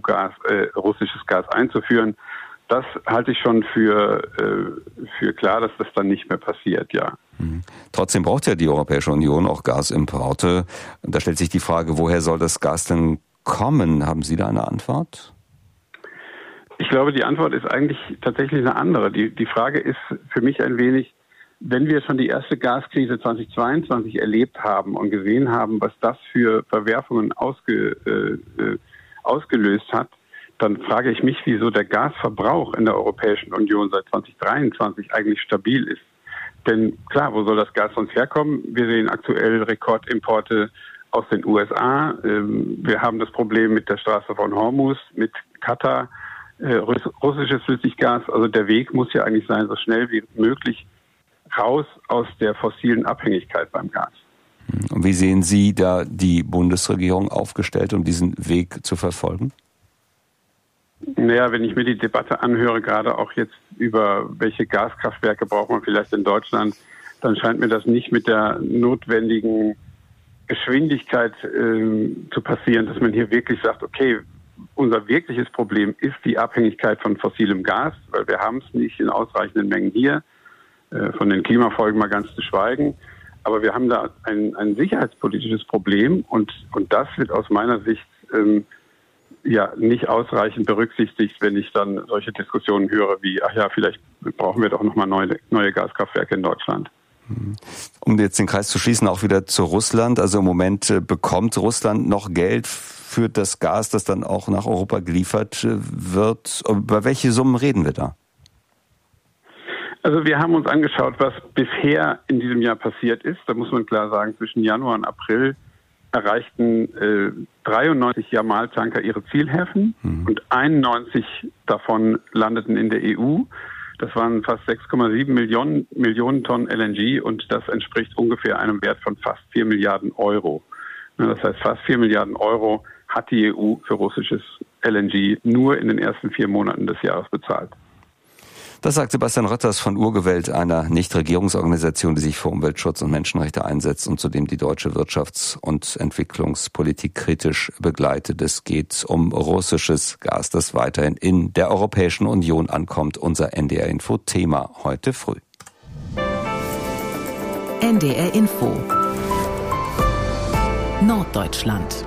russisches Gas einzuführen. Das halte ich schon für klar, dass das dann nicht mehr passiert, ja. Trotzdem braucht ja die Europäische Union auch Gasimporte. Da stellt sich die Frage, woher soll das Gas denn kommen? Haben Sie da eine Antwort? Ich glaube, die Antwort ist eigentlich tatsächlich eine andere. Die Frage ist für mich ein wenig, wenn wir schon die erste Gaskrise 2022 erlebt haben und gesehen haben, was das für Verwerfungen ausgelöst hat, dann frage ich mich, wieso der Gasverbrauch in der Europäischen Union seit 2023 eigentlich stabil ist. Denn klar, wo soll das Gas sonst herkommen? Wir sehen aktuell Rekordimporte aus den USA. Wir haben das Problem mit der Straße von Hormuz, mit Katar, russisches Flüssiggas. Also der Weg muss ja eigentlich sein, so schnell wie möglich raus aus der fossilen Abhängigkeit beim Gas. Und wie sehen Sie da die Bundesregierung aufgestellt, um diesen Weg zu verfolgen? Naja, wenn ich mir die Debatte anhöre, gerade auch jetzt über welche Gaskraftwerke braucht man vielleicht in Deutschland, dann scheint mir das nicht mit der notwendigen Geschwindigkeit zu passieren, dass man hier wirklich sagt, okay, unser wirkliches Problem ist die Abhängigkeit von fossilem Gas, weil wir haben es nicht in ausreichenden Mengen hier, von den Klimafolgen mal ganz zu schweigen. Aber wir haben da ein sicherheitspolitisches Problem und das wird aus meiner Sicht nicht ausreichend berücksichtigt, wenn ich dann solche Diskussionen höre wie, vielleicht brauchen wir doch nochmal neue Gaskraftwerke in Deutschland. Um jetzt den Kreis zu schließen, auch wieder zu Russland. Also im Moment bekommt Russland noch Geld für das Gas, das dann auch nach Europa geliefert wird. Über welche Summen reden wir da? Also wir haben uns angeschaut, was bisher in diesem Jahr passiert ist. Da muss man klar sagen, zwischen Januar und April erreichten 93 Jamal-Tanker ihre Zielhäfen und 91 davon landeten in der EU. Das waren fast 6,7 Millionen Tonnen LNG und das entspricht ungefähr einem Wert von fast 4 Milliarden Euro. Das heißt, fast 4 Milliarden Euro hat die EU für russisches LNG nur in den ersten 4 Monaten des Jahres bezahlt. Das sagt Sebastian Rötters von Urgewalt, einer Nichtregierungsorganisation, die sich für Umweltschutz und Menschenrechte einsetzt und zudem die deutsche Wirtschafts- und Entwicklungspolitik kritisch begleitet. Es geht um russisches Gas, das weiterhin in der Europäischen Union ankommt. Unser NDR-Info-Thema heute früh. NDR-Info Norddeutschland.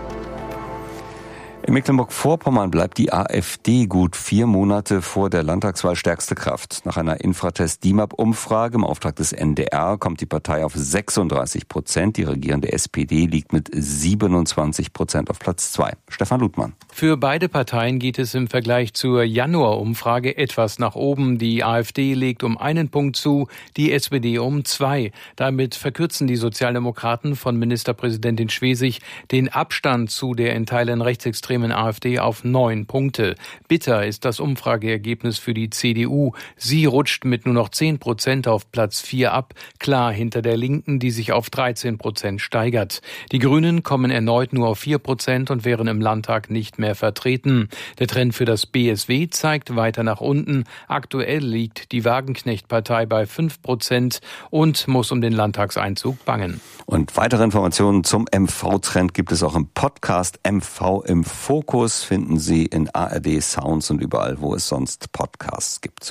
In Mecklenburg-Vorpommern bleibt die AfD gut 4 Monate vor der Landtagswahl stärkste Kraft. Nach einer Infratest-DIMAP-Umfrage im Auftrag des NDR kommt die Partei auf 36%. Die regierende SPD liegt mit 27% auf Platz 2. Stefan Ludmann. Für beide Parteien geht es im Vergleich zur Januar-Umfrage etwas nach oben. Die AfD legt um 1 Punkt zu, die SPD um 2. Damit verkürzen die Sozialdemokraten von Ministerpräsidentin Schwesig den Abstand zu der in Teilen rechtsextremen AfD auf 9 Punkte. Bitter ist das Umfrageergebnis für die CDU. Sie rutscht mit nur noch 10% auf Platz 4 ab, klar hinter der Linken, die sich auf 13% steigert. Die Grünen kommen erneut nur auf 4% und wären im Landtag nicht mehr vertreten. Der Trend für das BSW zeigt weiter nach unten. Aktuell liegt die Wagenknecht-Partei bei 5% und muss um den Landtagseinzug bangen. Und weitere Informationen zum MV-Trend gibt es auch im Podcast MV im Fokus, finden Sie in ARD Sounds und überall, wo es sonst Podcasts gibt.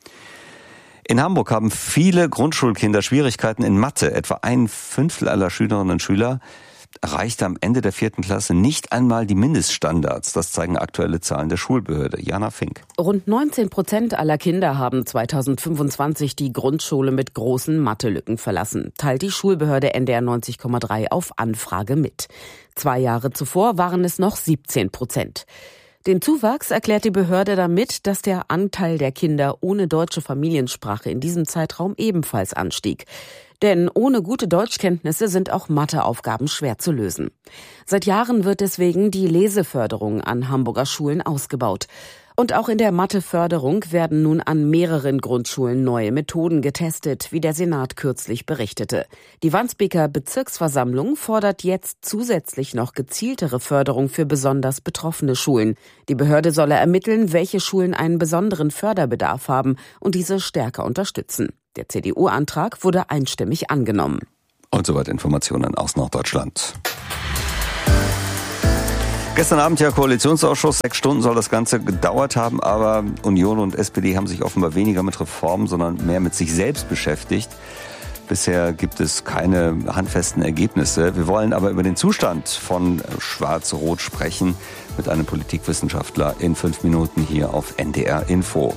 In Hamburg haben viele Grundschulkinder Schwierigkeiten in Mathe. Etwa 1/5 aller Schülerinnen und Schüler erreichte am Ende der 4. Klasse nicht einmal die Mindeststandards. Das zeigen aktuelle Zahlen der Schulbehörde. Jana Fink. Rund 19% aller Kinder haben 2025 die Grundschule mit großen Mathelücken verlassen, teilt die Schulbehörde NDR 90,3 auf Anfrage mit. 2 Jahre zuvor waren es noch 17%. Den Zuwachs erklärt die Behörde damit, dass der Anteil der Kinder ohne deutsche Familiensprache in diesem Zeitraum ebenfalls anstieg. Denn ohne gute Deutschkenntnisse sind auch Matheaufgaben schwer zu lösen. Seit Jahren wird deswegen die Leseförderung an Hamburger Schulen ausgebaut. Und auch in der Matheförderung werden nun an mehreren Grundschulen neue Methoden getestet, wie der Senat kürzlich berichtete. Die Wandsbeker Bezirksversammlung fordert jetzt zusätzlich noch gezieltere Förderung für besonders betroffene Schulen. Die Behörde solle ermitteln, welche Schulen einen besonderen Förderbedarf haben und diese stärker unterstützen. Der CDU-Antrag wurde einstimmig angenommen. Und soweit Informationen aus Norddeutschland. Gestern Abend ja Koalitionsausschuss, 6 Stunden soll das Ganze gedauert haben, aber Union und SPD haben sich offenbar weniger mit Reformen, sondern mehr mit sich selbst beschäftigt. Bisher gibt es keine handfesten Ergebnisse. Wir wollen aber über den Zustand von Schwarz-Rot sprechen mit einem Politikwissenschaftler in 5 Minuten hier auf NDR Info.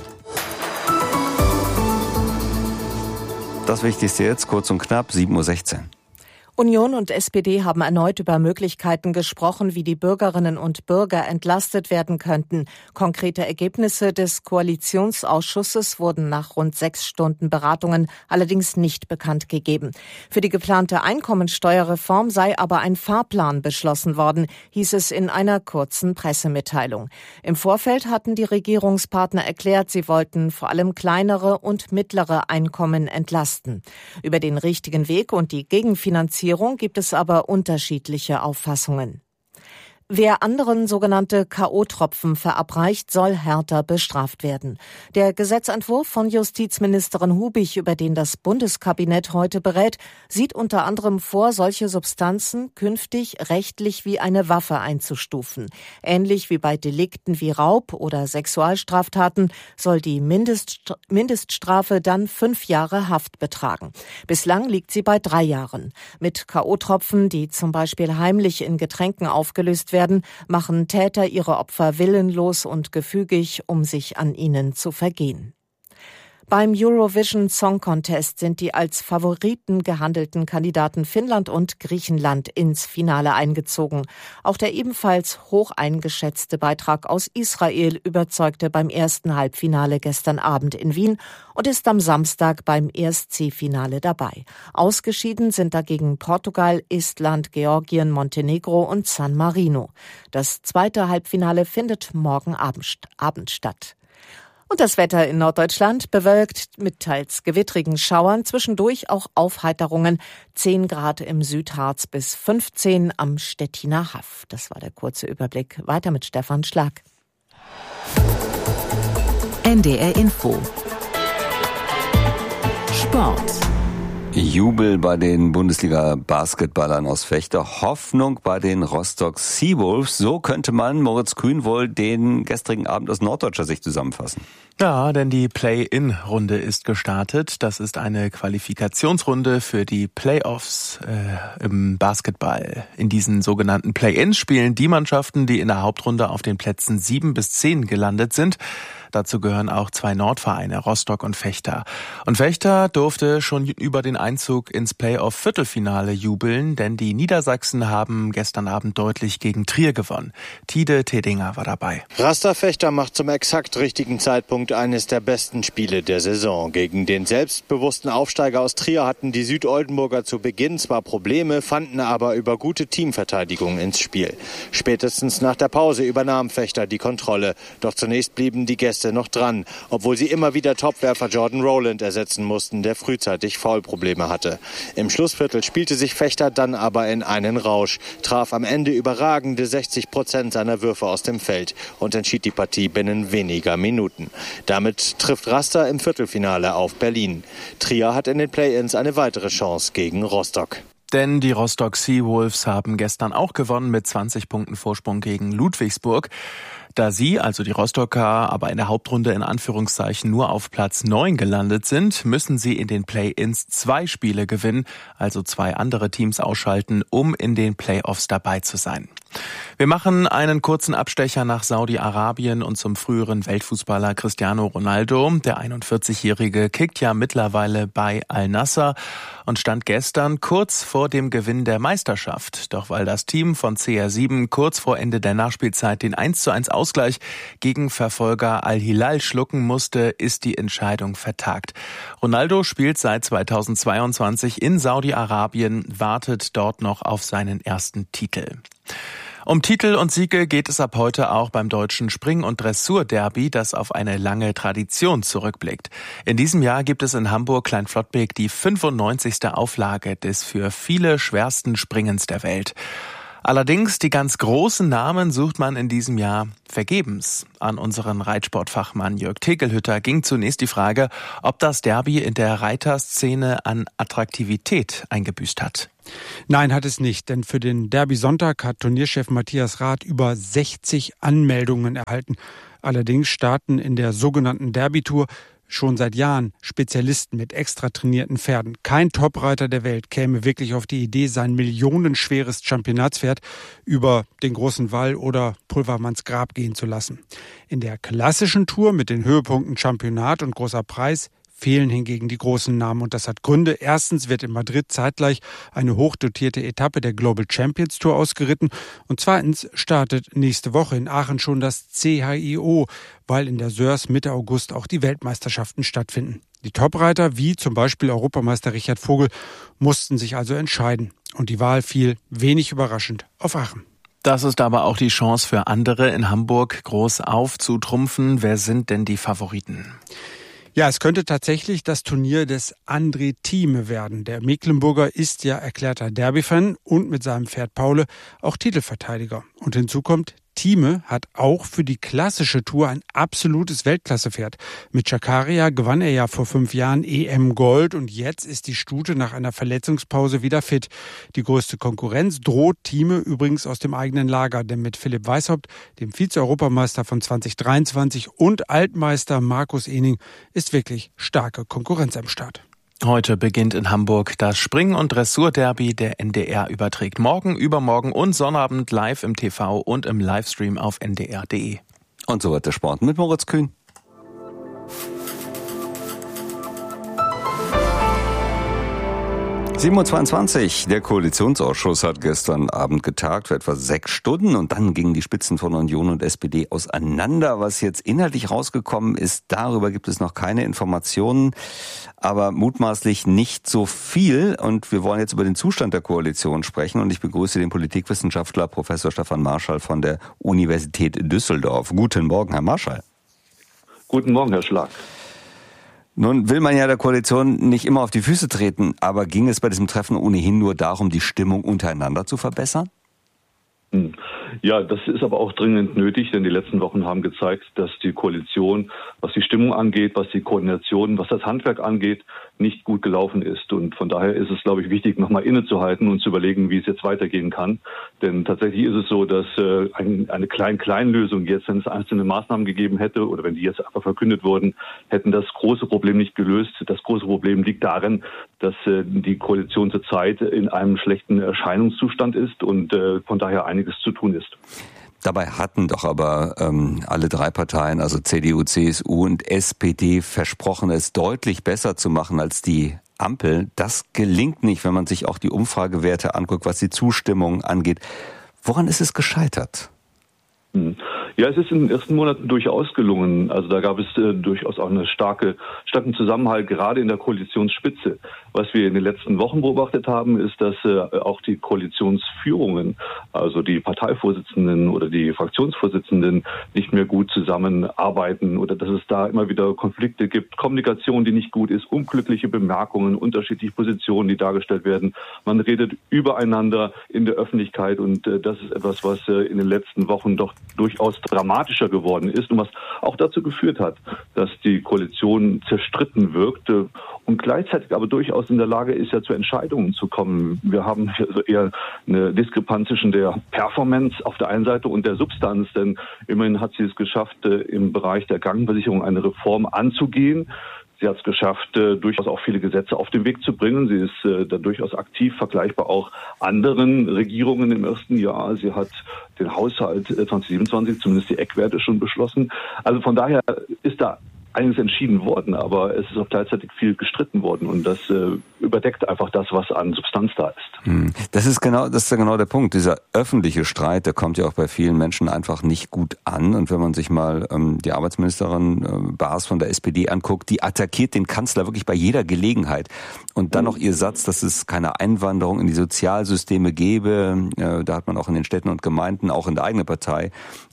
Das Wichtigste jetzt, kurz und knapp, 7:16 Uhr. Union und SPD haben erneut über Möglichkeiten gesprochen, wie die Bürgerinnen und Bürger entlastet werden könnten. Konkrete Ergebnisse des Koalitionsausschusses wurden nach rund 6 Stunden Beratungen allerdings nicht bekannt gegeben. Für die geplante Einkommensteuerreform sei aber ein Fahrplan beschlossen worden, hieß es in einer kurzen Pressemitteilung. Im Vorfeld hatten die Regierungspartner erklärt, sie wollten vor allem kleinere und mittlere Einkommen entlasten. Über den richtigen Weg und die Gegenfinanzierung gibt es aber unterschiedliche Auffassungen. Wer anderen sogenannte K.O.-Tropfen verabreicht, soll härter bestraft werden. Der Gesetzentwurf von Justizministerin Hubich, über den das Bundeskabinett heute berät, sieht unter anderem vor, solche Substanzen künftig rechtlich wie eine Waffe einzustufen. Ähnlich wie bei Delikten wie Raub oder Sexualstraftaten soll die Mindeststrafe dann 5 Jahre Haft betragen. Bislang liegt sie bei 3 Jahren. Mit K.O.-Tropfen, die zum Beispiel heimlich in Getränken aufgelöst werden, machen Täter ihre Opfer willenlos und gefügig, um sich an ihnen zu vergehen. Beim Eurovision Song Contest sind die als Favoriten gehandelten Kandidaten Finnland und Griechenland ins Finale eingezogen. Auch der ebenfalls hoch eingeschätzte Beitrag aus Israel überzeugte beim ersten Halbfinale gestern Abend in Wien und ist am Samstag beim ESC-Finale dabei. Ausgeschieden sind dagegen Portugal, Estland, Georgien, Montenegro und San Marino. Das zweite Halbfinale findet morgen Abend statt. Und das Wetter in Norddeutschland bewölkt mit teils gewittrigen Schauern, zwischendurch auch Aufheiterungen. 10 Grad im Südharz bis 15 am Stettiner Haff. Das war der kurze Überblick. Weiter mit Stefan Schlag. NDR Info. Sport. Jubel bei den Bundesliga-Basketballern aus Vechta, Hoffnung bei den Rostock Seawolves. So könnte man, Moritz Kühn, wohl den gestrigen Abend aus norddeutscher Sicht zusammenfassen. Ja, denn die Play-In-Runde ist gestartet. Das ist eine Qualifikationsrunde für die Playoffs im Basketball. In diesen sogenannten Play-Ins spielen die Mannschaften, die in der Hauptrunde auf den Plätzen 7 bis 10 gelandet sind. Dazu gehören auch 2 Nordvereine, Rostock und Vechta. Und Vechta durfte schon über den Einzug ins Playoff-Viertelfinale jubeln, denn die Niedersachsen haben gestern Abend deutlich gegen Trier gewonnen. Tide Tedinger war dabei. Raster Vechta macht zum exakt richtigen Zeitpunkt eines der besten Spiele der Saison. Gegen den selbstbewussten Aufsteiger aus Trier hatten die Südoldenburger zu Beginn zwar Probleme, fanden aber über gute Teamverteidigung ins Spiel. Spätestens nach der Pause übernahm Vechta die Kontrolle. Doch zunächst blieben die Gäste noch dran, obwohl sie immer wieder Topwerfer Jordan Rowland ersetzen mussten, der frühzeitig Foulprobleme hatte. Im Schlussviertel spielte sich Vechta dann aber in einen Rausch, traf am Ende überragende 60% seiner Würfe aus dem Feld und entschied die Partie binnen weniger Minuten. Damit trifft Raster im Viertelfinale auf Berlin. Trier hat in den Play-Ins eine weitere Chance gegen Rostock. Denn die Rostock Seawolves haben gestern auch gewonnen mit 20 Punkten Vorsprung gegen Ludwigsburg. Da sie, also die Rostocker, aber in der Hauptrunde in Anführungszeichen nur auf Platz 9 gelandet sind, müssen sie in den Play-Ins 2 Spiele gewinnen, also 2 andere Teams ausschalten, um in den Playoffs dabei zu sein. Wir machen einen kurzen Abstecher nach Saudi-Arabien und zum früheren Weltfußballer Cristiano Ronaldo. Der 41-Jährige kickt ja mittlerweile bei Al-Nassr und stand gestern kurz vor dem Gewinn der Meisterschaft. Doch weil das Team von CR7 kurz vor Ende der Nachspielzeit den 1:1 Ausgleich gegen Verfolger Al-Hilal schlucken musste, ist die Entscheidung vertagt. Ronaldo spielt seit 2022 in Saudi-Arabien, wartet dort noch auf seinen ersten Titel. Um Titel und Siege geht es ab heute auch beim deutschen Spring- und Dressur-Derby, das auf eine lange Tradition zurückblickt. In diesem Jahr gibt es in Hamburg-Kleinflottbek die 95. Auflage des für viele schwersten Springens der Welt. Allerdings die ganz großen Namen sucht man in diesem Jahr vergebens. An unseren Reitsportfachmann Jörg Tegelhütter ging zunächst die Frage, ob das Derby in der Reiterszene an Attraktivität eingebüßt hat. Nein, hat es nicht, denn für den Derby-Sonntag hat Turnierchef Matthias Rath über 60 Anmeldungen erhalten. Allerdings starten in der sogenannten Derby-Tour schon seit Jahren Spezialisten mit extra trainierten Pferden. Kein Topreiter der Welt käme wirklich auf die Idee, sein millionenschweres Championatspferd über den Großen Wall oder Pulvermanns Grab gehen zu lassen. In der klassischen Tour mit den Höhepunkten Championat und Großer Preis fehlen hingegen die großen Namen und das hat Gründe. Erstens wird in Madrid zeitgleich eine hochdotierte Etappe der Global Champions Tour ausgeritten und zweitens startet nächste Woche in Aachen schon das CHIO, weil in der Sörs Mitte August auch die Weltmeisterschaften stattfinden. Die Topreiter, wie zum Beispiel Europameister Richard Vogel, mussten sich also entscheiden und die Wahl fiel, wenig überraschend, auf Aachen. Das ist aber auch die Chance für andere in Hamburg groß aufzutrumpfen. Wer sind denn die Favoriten? Ja, es könnte tatsächlich das Turnier des André Thieme werden. Der Mecklenburger ist ja erklärter Derby-Fan und mit seinem Pferd Paule auch Titelverteidiger. Und hinzu kommt, Thieme hat auch für die klassische Tour ein absolutes Weltklassepferd. Mit Chakaria gewann er ja vor 5 Jahren EM Gold und jetzt ist die Stute nach einer Verletzungspause wieder fit. Die größte Konkurrenz droht Thieme übrigens aus dem eigenen Lager, denn mit Philipp Weishaupt, dem Vize-Europameister von 2023 und Altmeister Markus Ening ist wirklich starke Konkurrenz am Start. Heute beginnt in Hamburg das Spring- und Dressurderby. Der NDR überträgt morgen, übermorgen und Sonnabend live im TV und im Livestream auf ndr.de. Und so wird der Sport mit Moritz Kühn. 7:22 Uhr. Der Koalitionsausschuss hat gestern Abend getagt für etwa 6 Stunden und dann gingen die Spitzen von Union und SPD auseinander. Was jetzt inhaltlich rausgekommen ist, darüber gibt es noch keine Informationen, aber mutmaßlich nicht so viel. Und wir wollen jetzt über den Zustand der Koalition sprechen und ich begrüße den Politikwissenschaftler Professor Stefan Marschall von der Universität Düsseldorf. Guten Morgen, Herr Marschall. Guten Morgen, Herr Schlag. Nun will man ja der Koalition nicht immer auf die Füße treten, aber ging es bei diesem Treffen ohnehin nur darum, die Stimmung untereinander zu verbessern? Ja, das ist aber auch dringend nötig, denn die letzten Wochen haben gezeigt, dass die Koalition, was die Stimmung angeht, was die Koordination, was das Handwerk angeht, nicht gut gelaufen ist. Und von daher ist es, glaube ich, wichtig, nochmal innezuhalten und zu überlegen, wie es jetzt weitergehen kann. Denn tatsächlich ist es so, dass eine Klein-Klein-Lösung jetzt, wenn es einzelne Maßnahmen gegeben hätte oder wenn die jetzt einfach verkündet wurden, hätten das große Problem nicht gelöst. Das große Problem liegt darin, dass die Koalition zurzeit in einem schlechten Erscheinungszustand ist und von daher einiges zu tun ist. Dabei hatten doch aber alle 3 Parteien, also CDU, CSU und SPD, versprochen, es deutlich besser zu machen als die Ampel. Das gelingt nicht, wenn man sich auch die Umfragewerte anguckt, was die Zustimmung angeht. Woran ist es gescheitert? Ja, es ist in den ersten Monaten durchaus gelungen. Also da gab es durchaus auch einen starken Zusammenhalt, gerade in der Koalitionsspitze. Was wir in den letzten Wochen beobachtet haben, ist, dass auch die Koalitionsführungen, also die Parteivorsitzenden oder die Fraktionsvorsitzenden, nicht mehr gut zusammenarbeiten oder dass es da immer wieder Konflikte gibt, Kommunikation, die nicht gut ist, unglückliche Bemerkungen, unterschiedliche Positionen, die dargestellt werden. Man redet übereinander in der Öffentlichkeit und das ist etwas, was in den letzten Wochen doch durchaus dramatischer geworden ist und was auch dazu geführt hat, dass die Koalition zerstritten wirkte und gleichzeitig aber durchaus in der Lage ist, ja zu Entscheidungen zu kommen. Wir haben also eher eine Diskrepanz zwischen der Performance auf der einen Seite und der Substanz, denn immerhin hat sie es geschafft, im Bereich der Krankenversicherung eine Reform anzugehen. Sie hat es geschafft, durchaus auch viele Gesetze auf den Weg zu bringen. Sie ist da durchaus aktiv, vergleichbar auch anderen Regierungen im ersten Jahr. Sie hat den Haushalt 2027, zumindest die Eckwerte, schon beschlossen. Also von daher ist da einiges entschieden worden, aber es ist auch gleichzeitig viel gestritten worden und das überdeckt einfach das, was an Substanz da ist. Das ist genau der Punkt. Dieser öffentliche Streit, der kommt ja auch bei vielen Menschen einfach nicht gut an. Und wenn man sich mal die Arbeitsministerin Baas von der SPD anguckt, die attackiert den Kanzler wirklich bei jeder Gelegenheit. Und dann noch ihr Satz, dass es keine Einwanderung in die Sozialsysteme gäbe. Da hat man auch in den Städten und Gemeinden, auch in der eigenen Partei,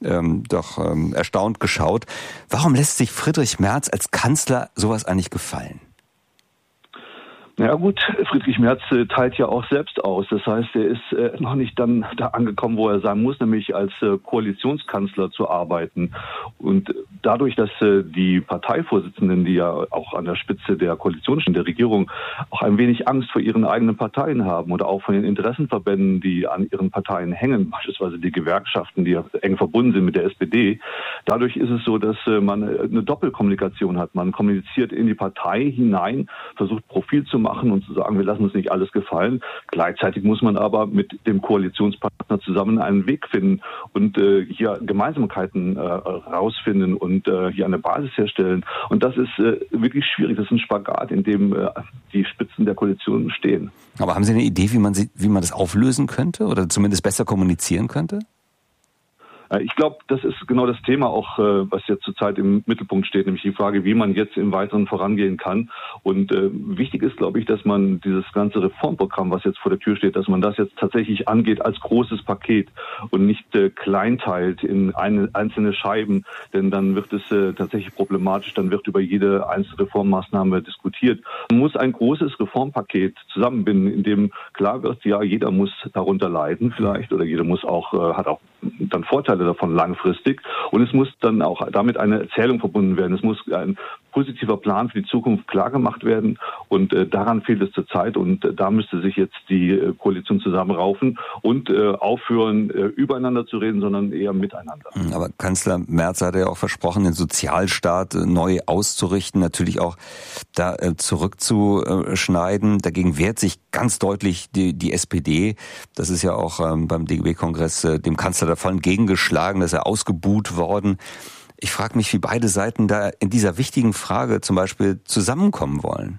erstaunt geschaut. Warum lässt sich Friedrich Merz als Kanzler sowas eigentlich gefallen? Ja gut, Friedrich Merz teilt ja auch selbst aus. Das heißt, er ist noch nicht dann da angekommen, wo er sein muss, nämlich als Koalitionskanzler zu arbeiten. Und dadurch, dass die Parteivorsitzenden, die ja auch an der Spitze der Koalition stehen, der Regierung, auch ein wenig Angst vor ihren eigenen Parteien haben oder auch von den Interessenverbänden, die an ihren Parteien hängen, beispielsweise die Gewerkschaften, die ja eng verbunden sind mit der SPD. Dadurch ist es so, dass man eine Doppelkommunikation hat. Man kommuniziert in die Partei hinein, versucht Profil zu machen und zu sagen, wir lassen uns nicht alles gefallen. Gleichzeitig muss man aber mit dem Koalitionspartner zusammen einen Weg finden und hier Gemeinsamkeiten rausfinden und hier eine Basis herstellen. Und das ist wirklich schwierig. Das ist ein Spagat, in dem die Spitzen der Koalition stehen. Aber haben Sie eine Idee, wie man das auflösen könnte oder zumindest besser kommunizieren könnte? Ich glaube, das ist genau das Thema auch, was jetzt zurzeit im Mittelpunkt steht, nämlich die Frage, wie man jetzt im Weiteren vorangehen kann. Und wichtig ist, glaube ich, dass man dieses ganze Reformprogramm, was jetzt vor der Tür steht, dass man das jetzt tatsächlich angeht als großes Paket und nicht kleinteilt in einzelne Scheiben, denn dann wird es tatsächlich problematisch, dann wird über jede einzelne Reformmaßnahme diskutiert. Man muss ein großes Reformpaket zusammenbinden, in dem klar wird, ja, jeder muss darunter leiden vielleicht oder jeder muss auch, hat auch dann Vorteile davon langfristig. Und es muss dann auch damit eine Erzählung verbunden werden. Es muss ein positiver Plan für die Zukunft klar gemacht werden. Und daran fehlt es zurzeit. Und da müsste sich jetzt die Koalition zusammenraufen und aufhören, übereinander zu reden, sondern eher miteinander. Aber Kanzler Merz hat ja auch versprochen, den Sozialstaat neu auszurichten, natürlich auch da zurückzuschneiden. Dagegen wehrt sich ganz deutlich die SPD. Das ist ja auch beim DGB-Kongress dem Kanzler davon gegengeschlagen, dass er ausgebuht worden. Ich frage mich, wie beide Seiten da in dieser wichtigen Frage zum Beispiel zusammenkommen wollen.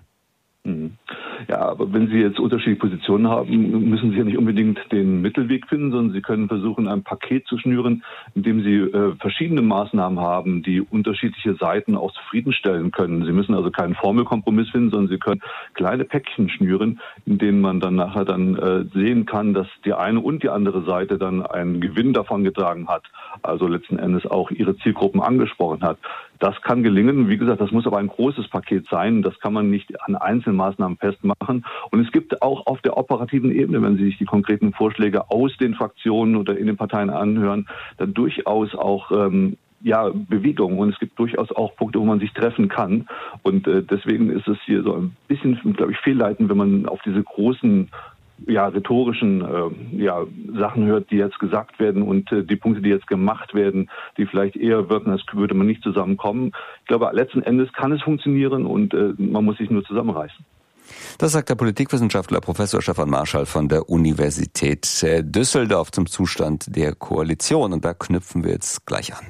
Ja, aber wenn Sie jetzt unterschiedliche Positionen haben, müssen Sie ja nicht unbedingt den Mittelweg finden, sondern Sie können versuchen, ein Paket zu schnüren, in dem Sie verschiedene Maßnahmen haben, die unterschiedliche Seiten auch zufriedenstellen können. Sie müssen also keinen Formelkompromiss finden, sondern Sie können kleine Päckchen schnüren, in denen man dann nachher dann sehen kann, dass die eine und die andere Seite dann einen Gewinn davon getragen hat, also letzten Endes auch ihre Zielgruppen angesprochen hat. Das kann gelingen. Wie gesagt, das muss aber ein großes Paket sein. Das kann man nicht an einzelnen Maßnahmen festmachen. Und es gibt auch auf der operativen Ebene, wenn Sie sich die konkreten Vorschläge aus den Fraktionen oder in den Parteien anhören, dann durchaus auch Bewegung. Und es gibt durchaus auch Punkte, wo man sich treffen kann. Und deswegen ist es hier so ein bisschen, glaube ich, fehlleitend, wenn man auf diese großen rhetorischen Sachen hört, die jetzt gesagt werden und die Punkte, die jetzt gemacht werden, die vielleicht eher wirken, als würde man nicht zusammenkommen. Ich glaube, letzten Endes kann es funktionieren und man muss sich nur zusammenreißen. Das sagt der Politikwissenschaftler Professor Stefan Marschall von der Universität Düsseldorf zum Zustand der Koalition. Und da knüpfen wir jetzt gleich an.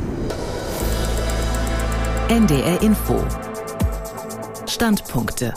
NDR Info. Standpunkte.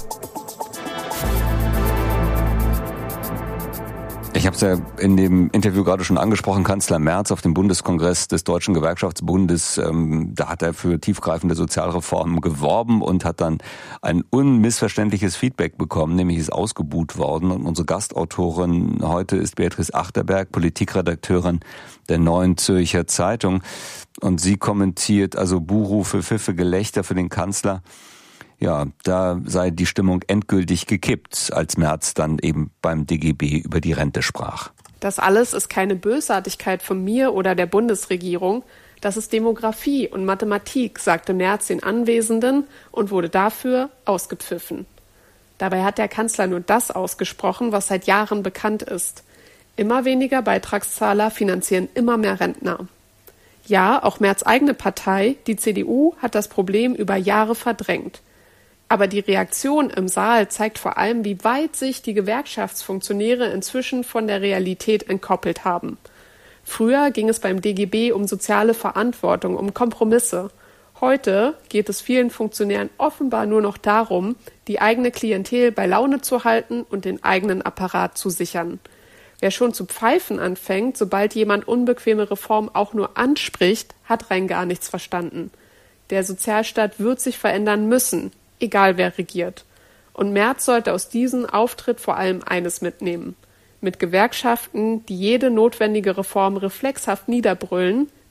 Ich habe es ja in dem Interview gerade schon angesprochen, Kanzler Merz auf dem Bundeskongress des Deutschen Gewerkschaftsbundes, da hat er für tiefgreifende Sozialreformen geworben und hat dann ein unmissverständliches Feedback bekommen, nämlich ist ausgebuht worden. Und unsere Gastautorin heute ist Beatrice Achterberg, Politikredakteurin der Neuen Zürcher Zeitung. Und sie kommentiert also Buhrufe, Pfiffe, Gelächter für den Kanzler. Ja, da sei die Stimmung endgültig gekippt, als Merz dann eben beim DGB über die Rente sprach. Das alles ist keine Bösartigkeit von mir oder der Bundesregierung. Das ist Demografie und Mathematik, sagte Merz den Anwesenden und wurde dafür ausgepfiffen. Dabei hat der Kanzler nur das ausgesprochen, was seit Jahren bekannt ist. Immer weniger Beitragszahler finanzieren immer mehr Rentner. Ja, auch Merz' eigene Partei, die CDU, hat das Problem über Jahre verdrängt. Aber die Reaktion im Saal zeigt vor allem, wie weit sich die Gewerkschaftsfunktionäre inzwischen von der Realität entkoppelt haben. Früher ging es beim DGB um soziale Verantwortung, um Kompromisse. Heute geht es vielen Funktionären offenbar nur noch darum, die eigene Klientel bei Laune zu halten und den eigenen Apparat zu sichern. Wer schon zu pfeifen anfängt, sobald jemand unbequeme Reformen auch nur anspricht, hat rein gar nichts verstanden. Der Sozialstaat wird sich verändern müssen, egal wer regiert. Und Merz sollte aus diesem Auftritt vor allem eines mitnehmen. Mit Gewerkschaften, die jede notwendige Reform reflexhaft niederbrüllen,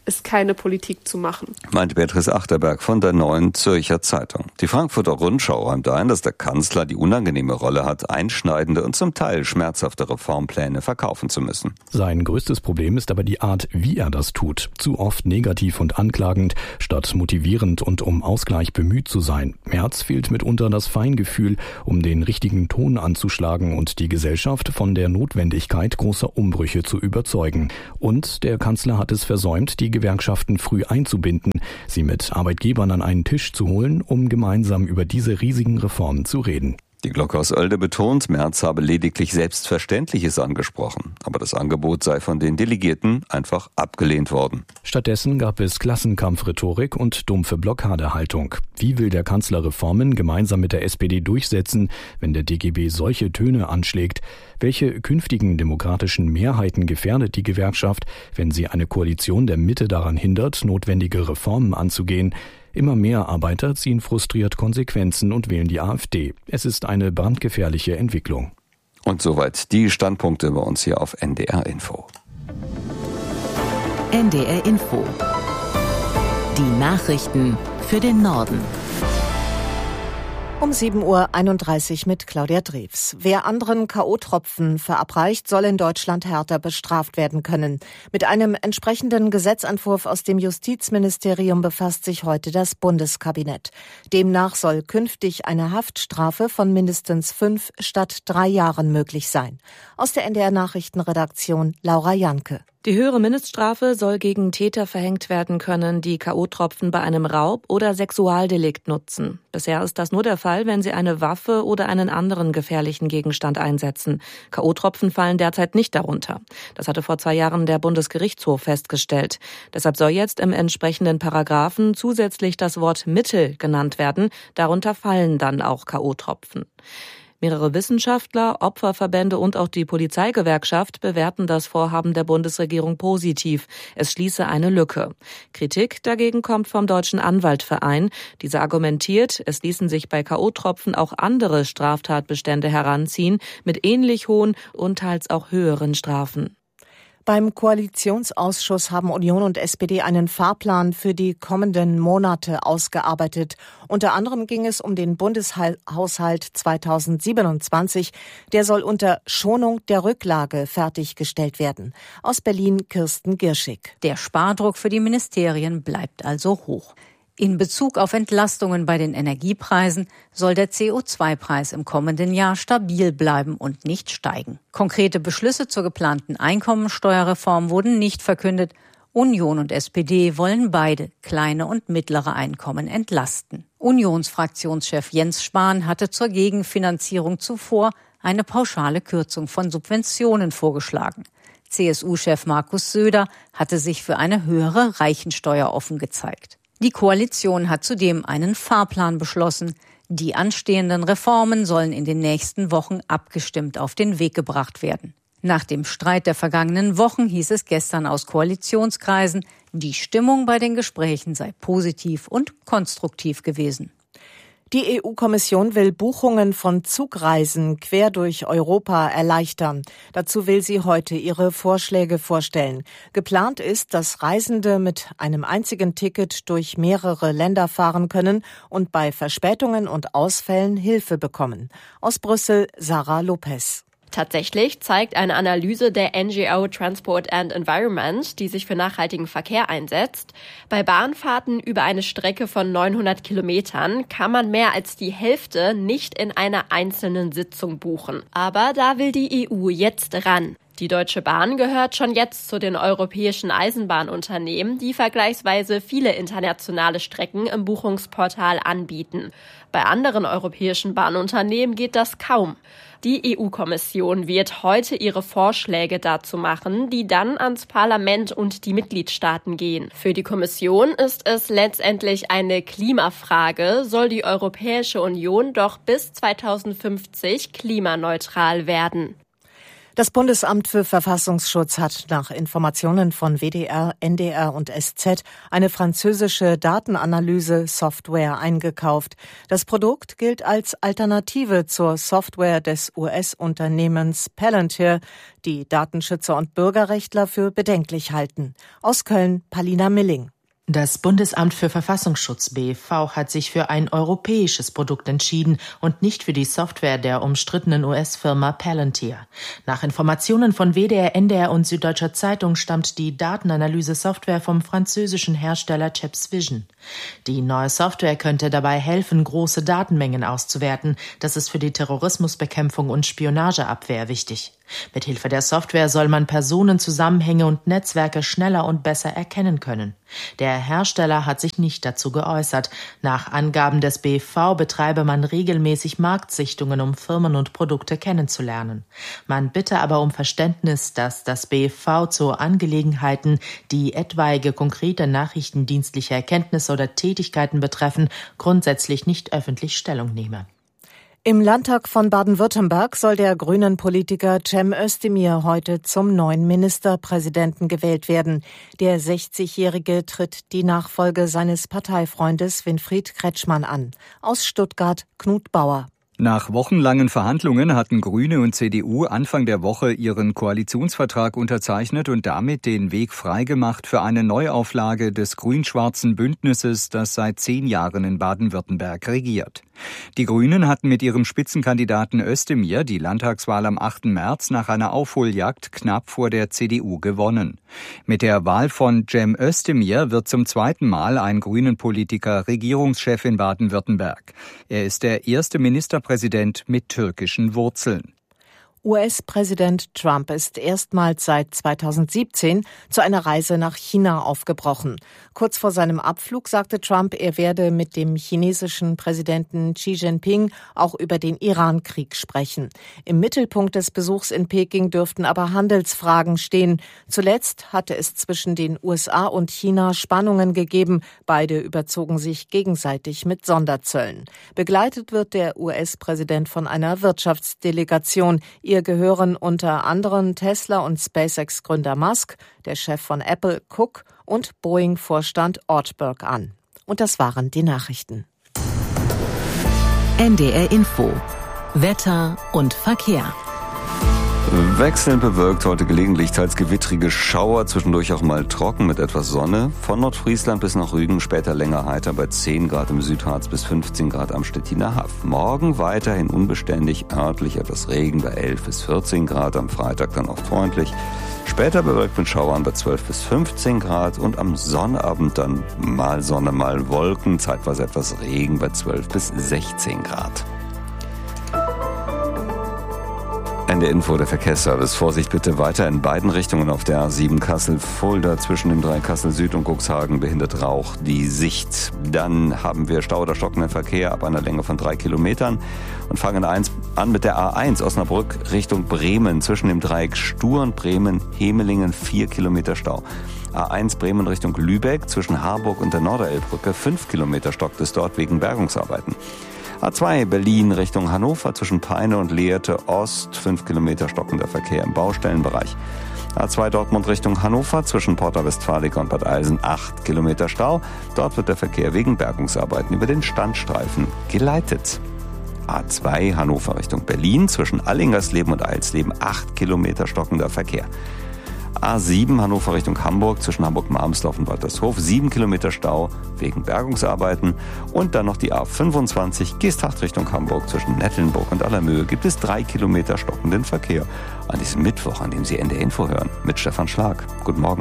ist keine Politik zu machen. Meint Beatrice Achterberg von der Neuen Zürcher Zeitung. Die Frankfurter Rundschau räumt ein, dass der Kanzler die unangenehme Rolle hat, einschneidende und zum Teil schmerzhafte Reformpläne verkaufen zu müssen. Sein größtes Problem ist aber die Art, wie er das tut. Zu oft negativ und anklagend, statt motivierend und um Ausgleich bemüht zu sein. Merz fehlt mitunter das Feingefühl, um den richtigen Ton anzuschlagen und die Gesellschaft von der Notwendigkeit großer Umbrüche zu überzeugen. Und der Kanzler hat es versäumt, die Gewerkschaften früh einzubinden, sie mit Arbeitgebern an einen Tisch zu holen, um gemeinsam über diese riesigen Reformen zu reden. Die Glocke aus Oelde betont, Merz habe lediglich Selbstverständliches angesprochen. Aber das Angebot sei von den Delegierten einfach abgelehnt worden. Stattdessen gab es Klassenkampfrhetorik und dumpfe Blockadehaltung. Wie will der Kanzler Reformen gemeinsam mit der SPD durchsetzen, wenn der DGB solche Töne anschlägt? Welche künftigen demokratischen Mehrheiten gefährdet die Gewerkschaft, wenn sie eine Koalition der Mitte daran hindert, notwendige Reformen anzugehen? Immer mehr Arbeiter ziehen frustriert Konsequenzen und wählen die AfD. Es ist eine brandgefährliche Entwicklung. Und soweit die Standpunkte bei uns hier auf NDR Info. NDR Info. Die Nachrichten für den Norden. Um 7.31 Uhr mit Claudia Drews. Wer anderen K.O.-Tropfen verabreicht, soll in Deutschland härter bestraft werden können. Mit einem entsprechenden Gesetzentwurf aus dem Justizministerium befasst sich heute das Bundeskabinett. Demnach soll künftig eine Haftstrafe von mindestens 5 statt 3 Jahren möglich sein. Aus der NDR-Nachrichtenredaktion Laura Janke. Die höhere Mindeststrafe soll gegen Täter verhängt werden können, die K.O.-Tropfen bei einem Raub oder Sexualdelikt nutzen. Bisher ist das nur der Fall, wenn sie eine Waffe oder einen anderen gefährlichen Gegenstand einsetzen. K.O.-Tropfen fallen derzeit nicht darunter. Das hatte vor 2 Jahren der Bundesgerichtshof festgestellt. Deshalb soll jetzt im entsprechenden Paragraphen zusätzlich das Wort Mittel genannt werden. Darunter fallen dann auch K.O.-Tropfen. Mehrere Wissenschaftler, Opferverbände und auch die Polizeigewerkschaft bewerten das Vorhaben der Bundesregierung positiv. Es schließe eine Lücke. Kritik dagegen kommt vom Deutschen Anwaltverein. Dieser argumentiert, es ließen sich bei K.O.-Tropfen auch andere Straftatbestände heranziehen mit ähnlich hohen und teils auch höheren Strafen. Beim Koalitionsausschuss haben Union und SPD einen Fahrplan für die kommenden Monate ausgearbeitet. Unter anderem ging es um den Bundeshaushalt 2027. Der soll unter Schonung der Rücklage fertiggestellt werden. Aus Berlin Kirsten Girschig. Der Spardruck für die Ministerien bleibt also hoch. In Bezug auf Entlastungen bei den Energiepreisen soll der CO2-Preis im kommenden Jahr stabil bleiben und nicht steigen. Konkrete Beschlüsse zur geplanten Einkommensteuerreform wurden nicht verkündet. Union und SPD wollen beide kleine und mittlere Einkommen entlasten. Unionsfraktionschef Jens Spahn hatte zur Gegenfinanzierung zuvor eine pauschale Kürzung von Subventionen vorgeschlagen. CSU-Chef Markus Söder hatte sich für eine höhere Reichensteuer offen gezeigt. Die Koalition hat zudem einen Fahrplan beschlossen. Die anstehenden Reformen sollen in den nächsten Wochen abgestimmt auf den Weg gebracht werden. Nach dem Streit der vergangenen Wochen hieß es gestern aus Koalitionskreisen, die Stimmung bei den Gesprächen sei positiv und konstruktiv gewesen. Die EU-Kommission will Buchungen von Zugreisen quer durch Europa erleichtern. Dazu will sie heute ihre Vorschläge vorstellen. Geplant ist, dass Reisende mit einem einzigen Ticket durch mehrere Länder fahren können und bei Verspätungen und Ausfällen Hilfe bekommen. Aus Brüssel Sarah Lopez. Tatsächlich zeigt eine Analyse der NGO Transport and Environment, die sich für nachhaltigen Verkehr einsetzt, bei Bahnfahrten über eine Strecke von 900 Kilometern kann man mehr als die Hälfte nicht in einer einzelnen Sitzung buchen. Aber da will die EU jetzt ran. Die Deutsche Bahn gehört schon jetzt zu den europäischen Eisenbahnunternehmen, die vergleichsweise viele internationale Strecken im Buchungsportal anbieten. Bei anderen europäischen Bahnunternehmen geht das kaum. Die EU-Kommission wird heute ihre Vorschläge dazu machen, die dann ans Parlament und die Mitgliedstaaten gehen. Für die Kommission ist es letztendlich eine Klimafrage, soll die Europäische Union doch bis 2050 klimaneutral werden. Das Bundesamt für Verfassungsschutz hat nach Informationen von WDR, NDR und SZ eine französische Datenanalyse-Software eingekauft. Das Produkt gilt als Alternative zur Software des US-Unternehmens Palantir, die Datenschützer und Bürgerrechtler für bedenklich halten. Aus Köln, Palina Milling. Das Bundesamt für Verfassungsschutz BFV hat sich für ein europäisches Produkt entschieden und nicht für die Software der umstrittenen US-Firma Palantir. Nach Informationen von WDR, NDR und Süddeutscher Zeitung stammt die Datenanalyse-Software vom französischen Hersteller ChapsVision. Die neue Software könnte dabei helfen, große Datenmengen auszuwerten. Das ist für die Terrorismusbekämpfung und Spionageabwehr wichtig. Mithilfe der Software soll man Personenzusammenhänge und Netzwerke schneller und besser erkennen können. Der Hersteller hat sich nicht dazu geäußert. Nach Angaben des BFV betreibe man regelmäßig Marktsichtungen, um Firmen und Produkte kennenzulernen. Man bitte aber um Verständnis, dass das BFV zu Angelegenheiten, die etwaige konkrete nachrichtendienstliche Erkenntnisse oder Tätigkeiten betreffen, grundsätzlich nicht öffentlich Stellung nehme. Im Landtag von Baden-Württemberg soll der Grünen-Politiker Cem Özdemir heute zum neuen Ministerpräsidenten gewählt werden. Der 60-Jährige tritt die Nachfolge seines Parteifreundes Winfried Kretschmann an. Aus Stuttgart Knut Bauer. Nach wochenlangen Verhandlungen hatten Grüne und CDU Anfang der Woche ihren Koalitionsvertrag unterzeichnet und damit den Weg freigemacht für eine Neuauflage des grün-schwarzen Bündnisses, das seit 10 Jahren in Baden-Württemberg regiert. Die Grünen hatten mit ihrem Spitzenkandidaten Özdemir die Landtagswahl am 8. März nach einer Aufholjagd knapp vor der CDU gewonnen. Mit der Wahl von Cem Özdemir wird zum zweiten Mal ein Grünen-Politiker Regierungschef in Baden-Württemberg. Er ist der erste Ministerpräsident mit türkischen Wurzeln. US-Präsident Trump ist erstmals seit 2017 zu einer Reise nach China aufgebrochen. Kurz vor seinem Abflug sagte Trump, er werde mit dem chinesischen Präsidenten Xi Jinping auch über den Iran-Krieg sprechen. Im Mittelpunkt des Besuchs in Peking dürften aber Handelsfragen stehen. Zuletzt hatte es zwischen den USA und China Spannungen gegeben. Beide überzogen sich gegenseitig mit Sonderzöllen. Begleitet wird der US-Präsident von einer Wirtschaftsdelegation. Ihr gehören unter anderem Tesla- und SpaceX-Gründer Musk, der Chef von Apple Cook und Boeing-Vorstand Ortberg an. Und das waren die Nachrichten. NDR Info. Wetter und Verkehr. Wechselnd bewölkt, heute gelegentlich teils gewittrige Schauer, zwischendurch auch mal trocken mit etwas Sonne. Von Nordfriesland bis nach Rügen, später länger heiter bei 10 Grad im Südharz bis 15 Grad am Stettiner Haff. Morgen weiterhin unbeständig, örtlich etwas Regen bei 11 bis 14 Grad, am Freitag dann auch freundlich. Später bewölkt mit Schauern bei 12 bis 15 Grad und am Sonnabend dann mal Sonne, mal Wolken, zeitweise etwas Regen bei 12 bis 16 Grad. NDR Info, der Verkehrsservice. Vorsicht bitte weiter in beiden Richtungen auf der A7 Kassel-Fulda. Zwischen dem 3 Kassel Süd und Cuxhagen behindert Rauch die Sicht. Dann haben wir Stau oder stockenden Verkehr ab einer Länge von 3 Kilometern und fangen an mit der A1 Osnabrück Richtung Bremen. Zwischen dem Dreieck Stur und Bremen-Hemelingen 4 Kilometer Stau. A1 Bremen Richtung Lübeck zwischen Harburg und der Norderelbbrücke 5 Kilometer stockt es dort wegen Bergungsarbeiten. A2 Berlin Richtung Hannover zwischen Peine und Lehrte Ost 5 Kilometer stockender Verkehr im Baustellenbereich. A2 Dortmund Richtung Hannover zwischen Porta Westfalica und Bad Eilsen 8 Kilometer Stau. Dort wird der Verkehr wegen Bergungsarbeiten über den Standstreifen geleitet. A2 Hannover Richtung Berlin zwischen Allingersleben und Eilsleben 8 Kilometer stockender Verkehr. A7 Hannover Richtung Hamburg zwischen Hamburg-Marmsdorf und Waltershof 7 Kilometer Stau wegen Bergungsarbeiten. Und dann noch die A25 Geesthacht Richtung Hamburg zwischen Nettelnburg und Allermöhe gibt es 3 Kilometer stockenden Verkehr. An diesem Mittwoch, an dem Sie NDR Info hören, mit Stefan Schlag. Guten Morgen.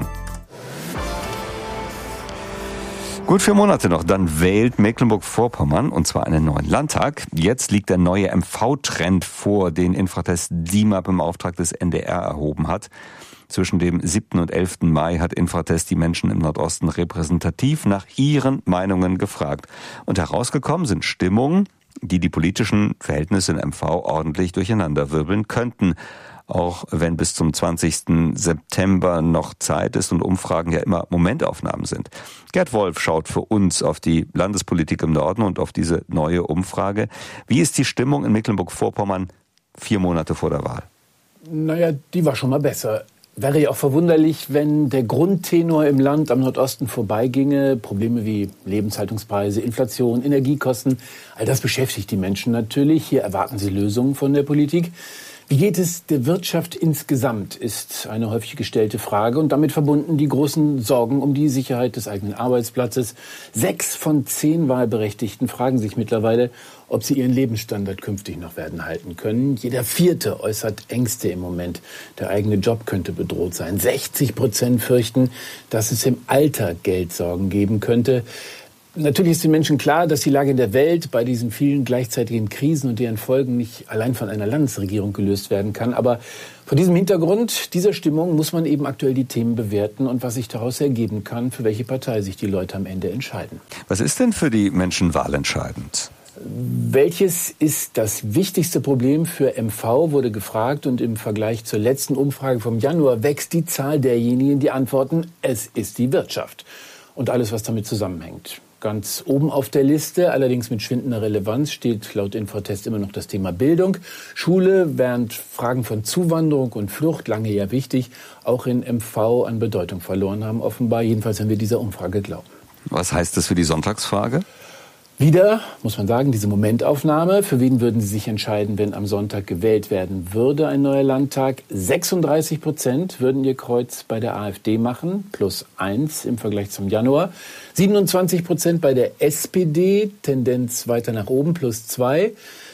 Gut 4 Monate noch, dann wählt Mecklenburg-Vorpommern und zwar einen neuen Landtag. Jetzt liegt der neue MV-Trend vor, den Infratest DIMAP im Auftrag des NDR erhoben hat. Zwischen dem 7. und 11. Mai hat Infratest die Menschen im Nordosten repräsentativ nach ihren Meinungen gefragt. Und herausgekommen sind Stimmungen, die die politischen Verhältnisse in MV ordentlich durcheinanderwirbeln könnten. Auch wenn bis zum 20. September noch Zeit ist und Umfragen ja immer Momentaufnahmen sind. Gerd Wolf schaut für uns auf die Landespolitik im Norden und auf diese neue Umfrage. Wie ist die Stimmung in Mecklenburg-Vorpommern 4 Monate vor der Wahl? Naja, die war schon mal besser. Wäre ja auch verwunderlich, wenn der Grundtenor im Land am Nordosten vorbeiginge. Probleme wie Lebenshaltungspreise, Inflation, Energiekosten, all das beschäftigt die Menschen natürlich. Hier erwarten sie Lösungen von der Politik. Wie geht es der Wirtschaft insgesamt, ist eine häufig gestellte Frage und damit verbunden die großen Sorgen um die Sicherheit des eigenen Arbeitsplatzes. 6 von 10 Wahlberechtigten fragen sich mittlerweile, ob sie ihren Lebensstandard künftig noch werden halten können. Jeder 4. äußert Ängste im Moment. Der eigene Job könnte bedroht sein. 60% fürchten, dass es im Alter Geldsorgen geben könnte. Natürlich ist den Menschen klar, dass die Lage in der Welt bei diesen vielen gleichzeitigen Krisen und deren Folgen nicht allein von einer Landesregierung gelöst werden kann. Aber vor diesem Hintergrund, dieser Stimmung, muss man eben aktuell die Themen bewerten und was sich daraus ergeben kann, für welche Partei sich die Leute am Ende entscheiden. Was ist denn für die Menschen wahlentscheidend? Welches ist das wichtigste Problem für MV, wurde gefragt. Und im Vergleich zur letzten Umfrage vom Januar wächst die Zahl derjenigen, die antworten, es ist die Wirtschaft und alles, was damit zusammenhängt. Ganz oben auf der Liste, allerdings mit schwindender Relevanz, steht laut Infotest immer noch das Thema Bildung. Schule, während Fragen von Zuwanderung und Flucht, lange ja wichtig, auch in MV an Bedeutung verloren haben, offenbar. Jedenfalls, wenn wir dieser Umfrage glauben. Was heißt das für die Sonntagsfrage? Wieder, muss man sagen, diese Momentaufnahme. Für wen würden Sie sich entscheiden, wenn am Sonntag gewählt werden würde, ein neuer Landtag? 36% würden ihr Kreuz bei der AfD machen, +1 im Vergleich zum Januar. 27% bei der SPD, Tendenz weiter nach oben, +2.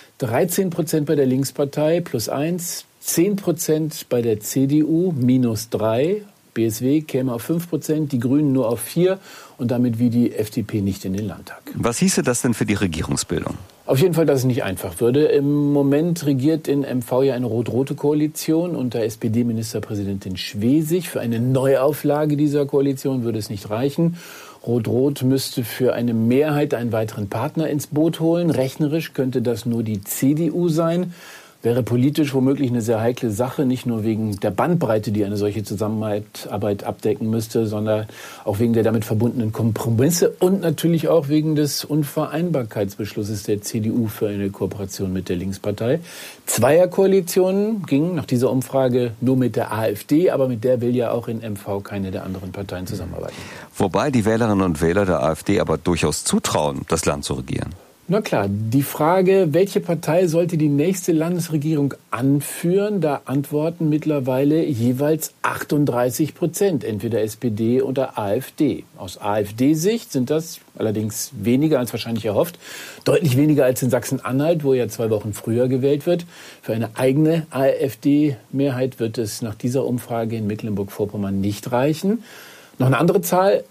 13% bei der Linkspartei, +1. 10% bei der CDU, -3. BSW käme auf 5%, die Grünen nur auf 4% und damit wie die FDP nicht in den Landtag. Was hieße das denn für die Regierungsbildung? Auf jeden Fall, dass es nicht einfach würde. Im Moment regiert in MV ja eine rot-rote Koalition unter SPD-Ministerpräsidentin Schwesig. Für eine Neuauflage dieser Koalition würde es nicht reichen. Rot-Rot müsste für eine Mehrheit einen weiteren Partner ins Boot holen. Rechnerisch könnte das nur die CDU sein. Wäre politisch womöglich eine sehr heikle Sache, nicht nur wegen der Bandbreite, die eine solche Zusammenarbeit abdecken müsste, sondern auch wegen der damit verbundenen Kompromisse und natürlich auch wegen des Unvereinbarkeitsbeschlusses der CDU für eine Kooperation mit der Linkspartei. Zweierkoalitionen gingen nach dieser Umfrage nur mit der AfD, aber mit der will ja auch in MV keine der anderen Parteien zusammenarbeiten. Wobei die Wählerinnen und Wähler der AfD aber durchaus zutrauen, das Land zu regieren. Na klar, die Frage, welche Partei sollte die nächste Landesregierung anführen, da antworten mittlerweile jeweils 38%, entweder SPD oder AfD. Aus AfD-Sicht sind das allerdings weniger als wahrscheinlich erhofft, deutlich weniger als in Sachsen-Anhalt, wo ja 2 Wochen früher gewählt wird. Für eine eigene AfD-Mehrheit wird es nach dieser Umfrage in Mecklenburg-Vorpommern nicht reichen. Noch eine andere Zahl,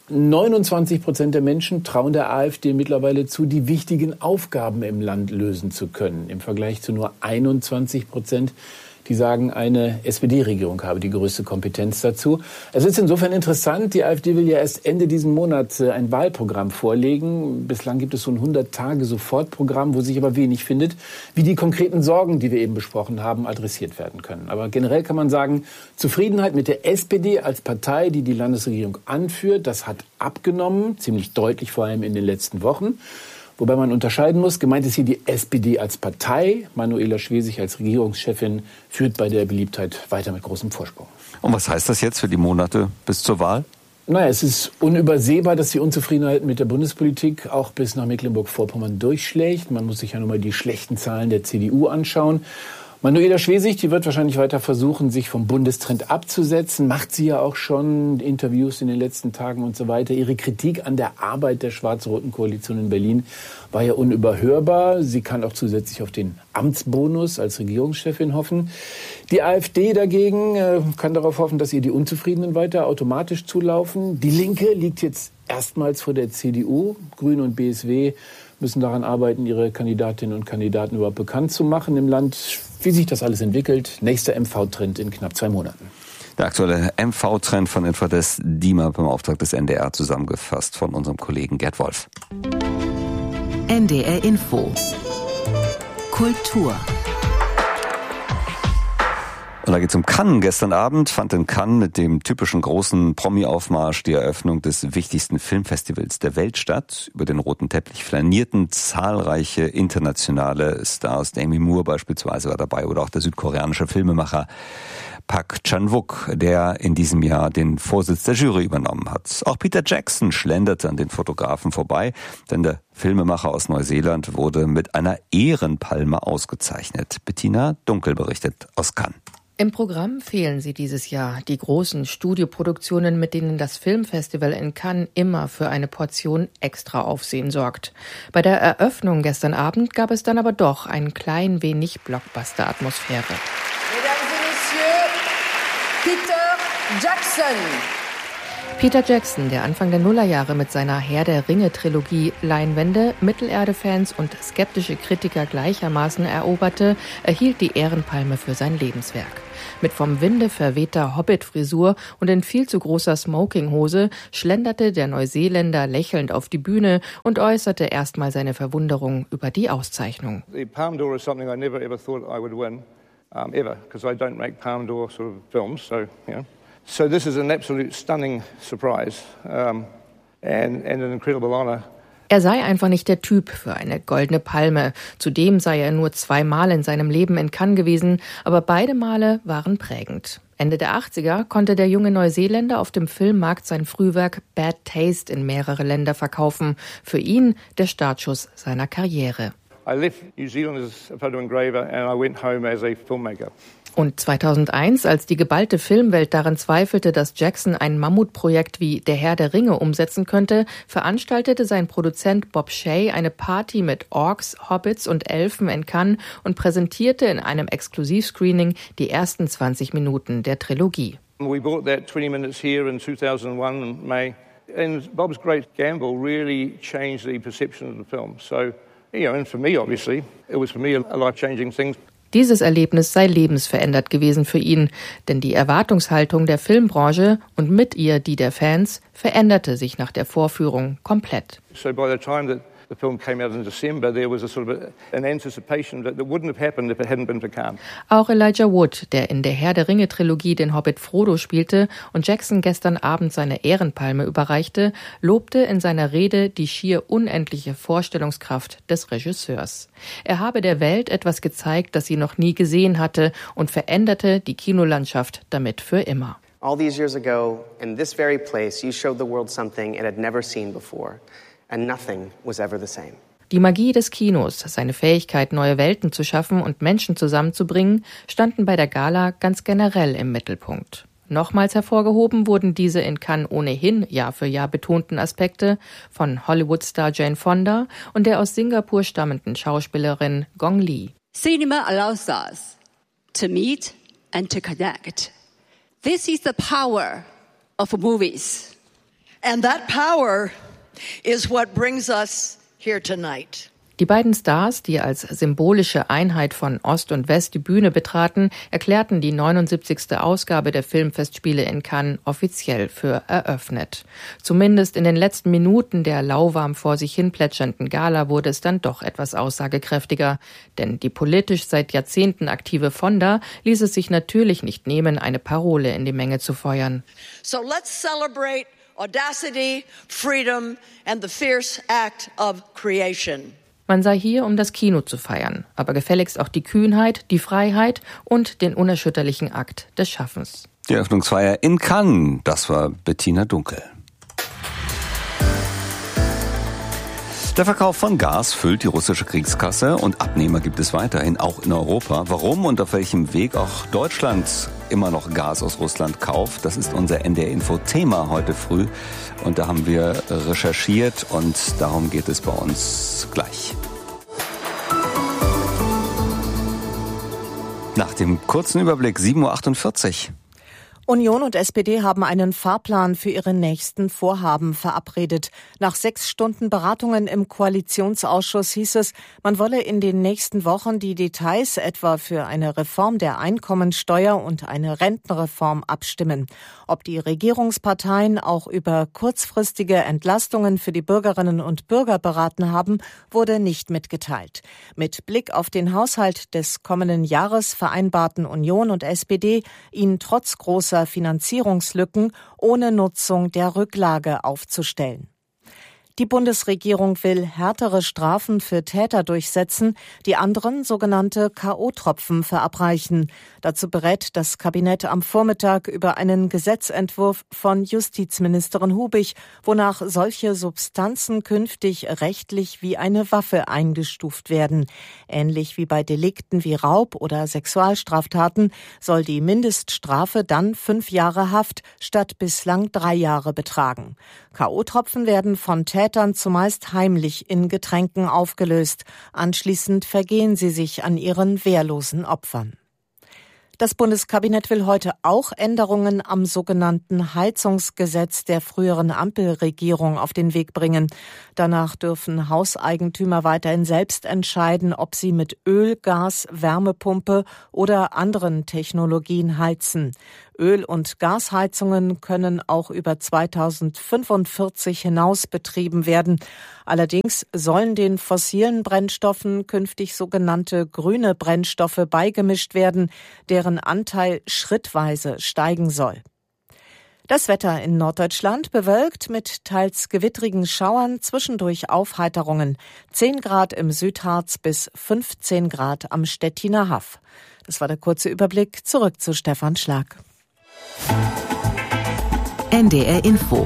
29% der Menschen trauen der AfD mittlerweile zu, die wichtigen Aufgaben im Land lösen zu können. Im Vergleich zu nur 21%, die sagen, eine SPD-Regierung habe die größte Kompetenz dazu. Es ist insofern interessant, die AfD will ja erst Ende diesen Monats ein Wahlprogramm vorlegen. Bislang gibt es so ein 100-Tage-Sofortprogramm, wo sich aber wenig findet, wie die konkreten Sorgen, die wir eben besprochen haben, adressiert werden können. Aber generell kann man sagen, Zufriedenheit mit der SPD als Partei, die die Landesregierung anführt, das hat abgenommen, ziemlich deutlich vor allem in den letzten Wochen. Wobei man unterscheiden muss, gemeint ist hier die SPD als Partei. Manuela Schwesig als Regierungschefin führt bei der Beliebtheit weiter mit großem Vorsprung. Und was heißt das jetzt für die Monate bis zur Wahl? Naja, es ist unübersehbar, dass die Unzufriedenheit mit der Bundespolitik auch bis nach Mecklenburg-Vorpommern durchschlägt. Man muss sich ja nun mal die schlechten Zahlen der CDU anschauen. Manuela Schwesig, die wird wahrscheinlich weiter versuchen, sich vom Bundestrend abzusetzen. Macht sie ja auch schon, Interviews in den letzten Tagen und so weiter. Ihre Kritik an der Arbeit der schwarz-roten Koalition in Berlin war ja unüberhörbar. Sie kann auch zusätzlich auf den Amtsbonus als Regierungschefin hoffen. Die AfD dagegen kann darauf hoffen, dass ihr die Unzufriedenen weiter automatisch zulaufen. Die Linke liegt jetzt erstmals vor der CDU. Grüne und BSW müssen daran arbeiten, ihre Kandidatinnen und Kandidaten überhaupt bekannt zu machen im Land. Wie sich das alles entwickelt, nächster MV-Trend in knapp 2 Monaten. Der aktuelle MV-Trend von Infotest DIMAP im Auftrag des NDR zusammengefasst von unserem Kollegen Gerd Wolf. NDR Info. Kultur. Und da geht's um Cannes. Gestern Abend fand in Cannes mit dem typischen großen Promi-Aufmarsch die Eröffnung des wichtigsten Filmfestivals der Welt statt. Über den roten Teppich flanierten zahlreiche internationale Stars. Demi Moore beispielsweise war dabei oder auch der südkoreanische Filmemacher Park Chan-wook, der in diesem Jahr den Vorsitz der Jury übernommen hat. Auch Peter Jackson schlenderte an den Fotografen vorbei, denn der Filmemacher aus Neuseeland wurde mit einer Ehrenpalme ausgezeichnet. Bettina Dunkel berichtet aus Cannes. Im Programm fehlen sie dieses Jahr, die großen Studioproduktionen, mit denen das Filmfestival in Cannes immer für eine Portion extra Aufsehen sorgt. Bei der Eröffnung gestern Abend gab es dann aber doch ein klein wenig Blockbuster-Atmosphäre. Peter Jackson. Peter Jackson, der Anfang der Nullerjahre mit seiner Herr der Ringe-Trilogie Leinwände, Mittelerde-Fans und skeptische Kritiker gleichermaßen eroberte, erhielt die Ehrenpalme für sein Lebenswerk. Mit vom Winde verwehter Hobbit-Frisur und in viel zu großer Smokinghose schlenderte der Neuseeländer lächelnd auf die Bühne und äußerte erstmal seine Verwunderung über die Auszeichnung. The Palme d'Or is something I never ever thought I would win, ever, because I don't make Palme d'Or sort of films, so, you know. So this is an absolute stunning surprise and an incredible honor. Er sei einfach nicht der Typ für eine goldene Palme. Zudem sei er nur 2 Mal in seinem Leben in Cannes gewesen, aber beide Male waren prägend. Ende der 80er konnte der junge Neuseeländer auf dem Filmmarkt sein Frühwerk Bad Taste in mehrere Länder verkaufen. Für ihn der Startschuss seiner Karriere. I left New Zealand as a photo engraver and I went home as a filmmaker. Und 2001, als die geballte Filmwelt daran zweifelte, dass Jackson ein Mammutprojekt wie Der Herr der Ringe umsetzen könnte, veranstaltete sein Produzent Bob Shaye eine Party mit Orks, Hobbits und Elfen in Cannes und präsentierte in einem Exklusivscreening die ersten 20 Minuten der Trilogie. We brought that 20 minutes here in 2001 in May, and Bob's great gamble really changed the perception of the film. So, you know, and for me, obviously, it was for me a life-changing thing. Dieses Erlebnis sei lebensverändert gewesen für ihn, denn die Erwartungshaltung der Filmbranche und mit ihr die der Fans veränderte sich nach der Vorführung komplett. So by the time that the film came out in December, there was a sort of an anticipation that wouldn't have happened if it hadn't been for Cannes. Auch Elijah Wood, der in der Herr der Ringe-Trilogie den Hobbit Frodo spielte und Jackson gestern Abend seine Ehrenpalme überreichte, lobte in seiner Rede die schier unendliche Vorstellungskraft des Regisseurs. Er habe der Welt etwas gezeigt, das sie noch nie gesehen hatte und veränderte die Kinolandschaft damit für immer. All these years ago, in this very place, you showed the world something it had never seen before. And nothing was ever the same. Die Magie des Kinos, seine Fähigkeit, neue Welten zu schaffen und Menschen zusammenzubringen, standen bei der Gala ganz generell im Mittelpunkt. Nochmals hervorgehoben wurden diese in Cannes ohnehin Jahr für Jahr betonten Aspekte von Hollywood-Star Jane Fonda und der aus Singapur stammenden Schauspielerin Gong Li. Cinema allows us to meet and to connect. This is the power of movies. And that power is what brings us here tonight. Die beiden Stars, die als symbolische Einheit von Ost und West die Bühne betraten, erklärten die 79. Ausgabe der Filmfestspiele in Cannes offiziell für eröffnet. Zumindest in den letzten Minuten der lauwarm vor sich hin plätschernden Gala wurde es dann doch etwas aussagekräftiger. Denn die politisch seit Jahrzehnten aktive Fonda ließ es sich natürlich nicht nehmen, eine Parole in die Menge zu feuern. So let's celebrate audacity, freedom and the fierce act of creation. Man sei hier, um das Kino zu feiern, aber gefälligst auch die Kühnheit, die Freiheit und den unerschütterlichen Akt des Schaffens. Die Eröffnungsfeier in Cannes, das war Bettina Dunkel. Der Verkauf von Gas füllt die russische Kriegskasse und Abnehmer gibt es weiterhin, auch in Europa. Warum und auf welchem Weg auch Deutschland immer noch Gas aus Russland kauft, das ist unser NDR-Info-Thema heute früh. Und da haben wir recherchiert und darum geht es bei uns gleich. Nach dem kurzen Überblick 7.48 Uhr. Union und SPD haben einen Fahrplan für ihre nächsten Vorhaben verabredet. Nach 6 Stunden Beratungen im Koalitionsausschuss hieß es, man wolle in den nächsten Wochen die Details etwa für eine Reform der Einkommensteuer und eine Rentenreform abstimmen. Ob die Regierungsparteien auch über kurzfristige Entlastungen für die Bürgerinnen und Bürger beraten haben, wurde nicht mitgeteilt. Mit Blick auf den Haushalt des kommenden Jahres vereinbarten Union und SPD, ihn trotz großer Finanzierungslücken ohne Nutzung der Rücklage aufzustellen. Die Bundesregierung will härtere Strafen für Täter durchsetzen, die anderen sogenannte K.O.-Tropfen verabreichen. Dazu berät das Kabinett am Vormittag über einen Gesetzentwurf von Justizministerin Hubig, wonach solche Substanzen künftig rechtlich wie eine Waffe eingestuft werden. Ähnlich wie bei Delikten wie Raub oder Sexualstraftaten soll die Mindeststrafe dann 5 Jahre Haft statt bislang 3 Jahre betragen. K.O.-Tropfen werden von Tätern zumeist heimlich in Getränken aufgelöst. Anschließend vergehen sie sich an ihren wehrlosen Opfern. Das Bundeskabinett will heute auch Änderungen am sogenannten Heizungsgesetz der früheren Ampelregierung auf den Weg bringen. Danach dürfen Hauseigentümer weiterhin selbst entscheiden, ob sie mit Öl, Gas, Wärmepumpe oder anderen Technologien heizen. Öl- und Gasheizungen können auch über 2045 hinaus betrieben werden. Allerdings sollen den fossilen Brennstoffen künftig sogenannte grüne Brennstoffe beigemischt werden, deren Anteil schrittweise steigen soll. Das Wetter in Norddeutschland bewölkt mit teils gewittrigen Schauern, zwischendurch Aufheiterungen. 10 Grad im Südharz bis 15 Grad am Stettiner Haff. Das war der kurze Überblick. Zurück zu Stefan Schlag. NDR Info.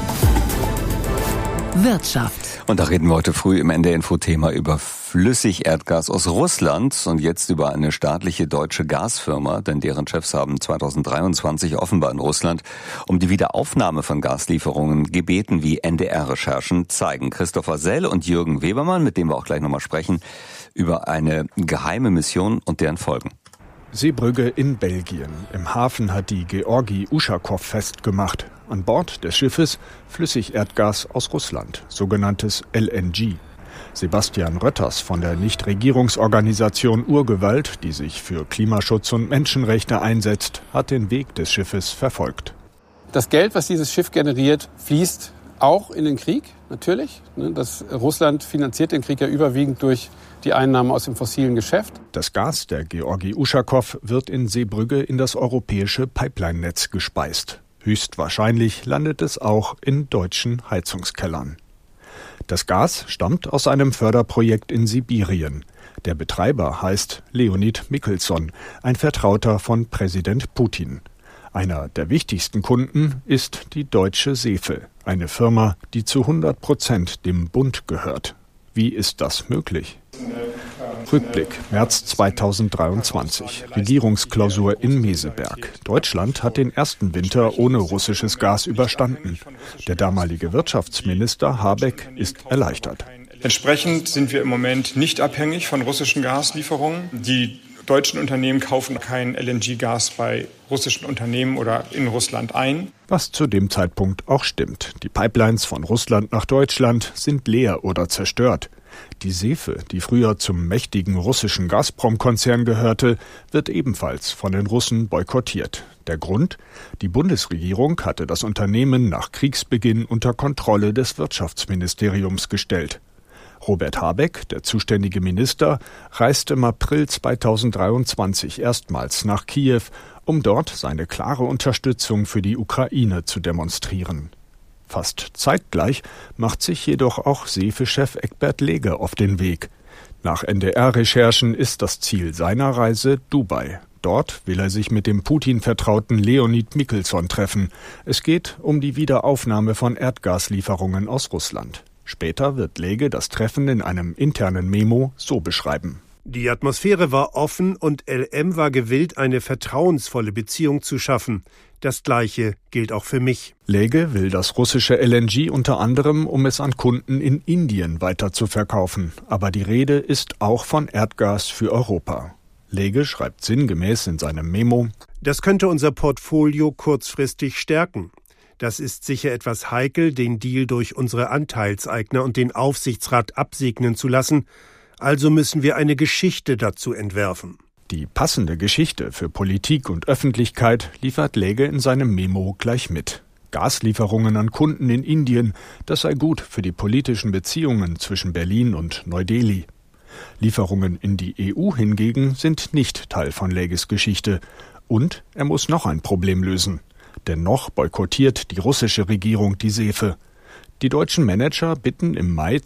Wirtschaft. Und da reden wir heute früh im NDR-Info-Thema über Flüssigerdgas aus Russland und jetzt über eine staatliche deutsche Gasfirma, denn deren Chefs haben 2023 offenbar in Russland um die Wiederaufnahme von Gaslieferungen gebeten, wie NDR-Recherchen zeigen. Christopher Sell und Jürgen Webermann, mit dem wir auch gleich nochmal sprechen, über eine geheime Mission und deren Folgen. Seebrügge in Belgien. Im Hafen hat die Georgi Uschakow festgemacht. An Bord des Schiffes Flüssigerdgas aus Russland, sogenanntes LNG. Sebastian Rötters von der Nichtregierungsorganisation Urgewalt, die sich für Klimaschutz und Menschenrechte einsetzt, hat den Weg des Schiffes verfolgt. Das Geld, was dieses Schiff generiert, fließt auch in den Krieg, natürlich. Russland finanziert den Krieg ja überwiegend durch die Einnahmen aus dem fossilen Geschäft. Das Gas der Georgi Uschakow wird in Seebrügge in das europäische Pipeline-Netz gespeist. Höchstwahrscheinlich landet es auch in deutschen Heizungskellern. Das Gas stammt aus einem Förderprojekt in Sibirien. Der Betreiber heißt Leonid Mikhelson, ein Vertrauter von Präsident Putin. Einer der wichtigsten Kunden ist die Deutsche Sefe, eine Firma, die zu 100% dem Bund gehört. Wie ist das möglich? Rückblick, März 2023, Regierungsklausur in Meseberg. Deutschland hat den ersten Winter ohne russisches Gas überstanden. Der damalige Wirtschaftsminister Habeck ist erleichtert. Entsprechend sind wir im Moment nicht abhängig von russischen Gaslieferungen. Die deutschen Unternehmen kaufen kein LNG-Gas bei russischen Unternehmen oder in Russland ein. Was zu dem Zeitpunkt auch stimmt. Die Pipelines von Russland nach Deutschland sind leer oder zerstört. Die Sefe, die früher zum mächtigen russischen Gazprom-Konzern gehörte, wird ebenfalls von den Russen boykottiert. Der Grund? Die Bundesregierung hatte das Unternehmen nach Kriegsbeginn unter Kontrolle des Wirtschaftsministeriums gestellt. Robert Habeck, der zuständige Minister, reiste im April 2023 erstmals nach Kiew, um dort seine klare Unterstützung für die Ukraine zu demonstrieren. Fast zeitgleich macht sich jedoch auch Sefe-Chef Egbert Lege auf den Weg. Nach NDR-Recherchen ist das Ziel seiner Reise Dubai. Dort will er sich mit dem Putin-Vertrauten Leonid Mikhelson treffen. Es geht um die Wiederaufnahme von Erdgaslieferungen aus Russland. Später wird Lege das Treffen in einem internen Memo so beschreiben. Die Atmosphäre war offen und LM war gewillt, eine vertrauensvolle Beziehung zu schaffen. Das Gleiche gilt auch für mich. Lege will das russische LNG unter anderem, um es an Kunden in Indien weiter zu verkaufen. Aber die Rede ist auch von Erdgas für Europa. Legge schreibt sinngemäß in seinem Memo: Das könnte unser Portfolio kurzfristig stärken. Das ist sicher etwas heikel, den Deal durch unsere Anteilseigner und den Aufsichtsrat absegnen zu lassen. Also müssen wir eine Geschichte dazu entwerfen. Die passende Geschichte für Politik und Öffentlichkeit liefert Legge in seinem Memo gleich mit. Gaslieferungen an Kunden in Indien, das sei gut für die politischen Beziehungen zwischen Berlin und Neu-Delhi. Lieferungen in die EU hingegen sind nicht Teil von Legges Geschichte. Und er muss noch ein Problem lösen. Denn noch boykottiert die russische Regierung die SEFE. Die deutschen Manager bitten im Mai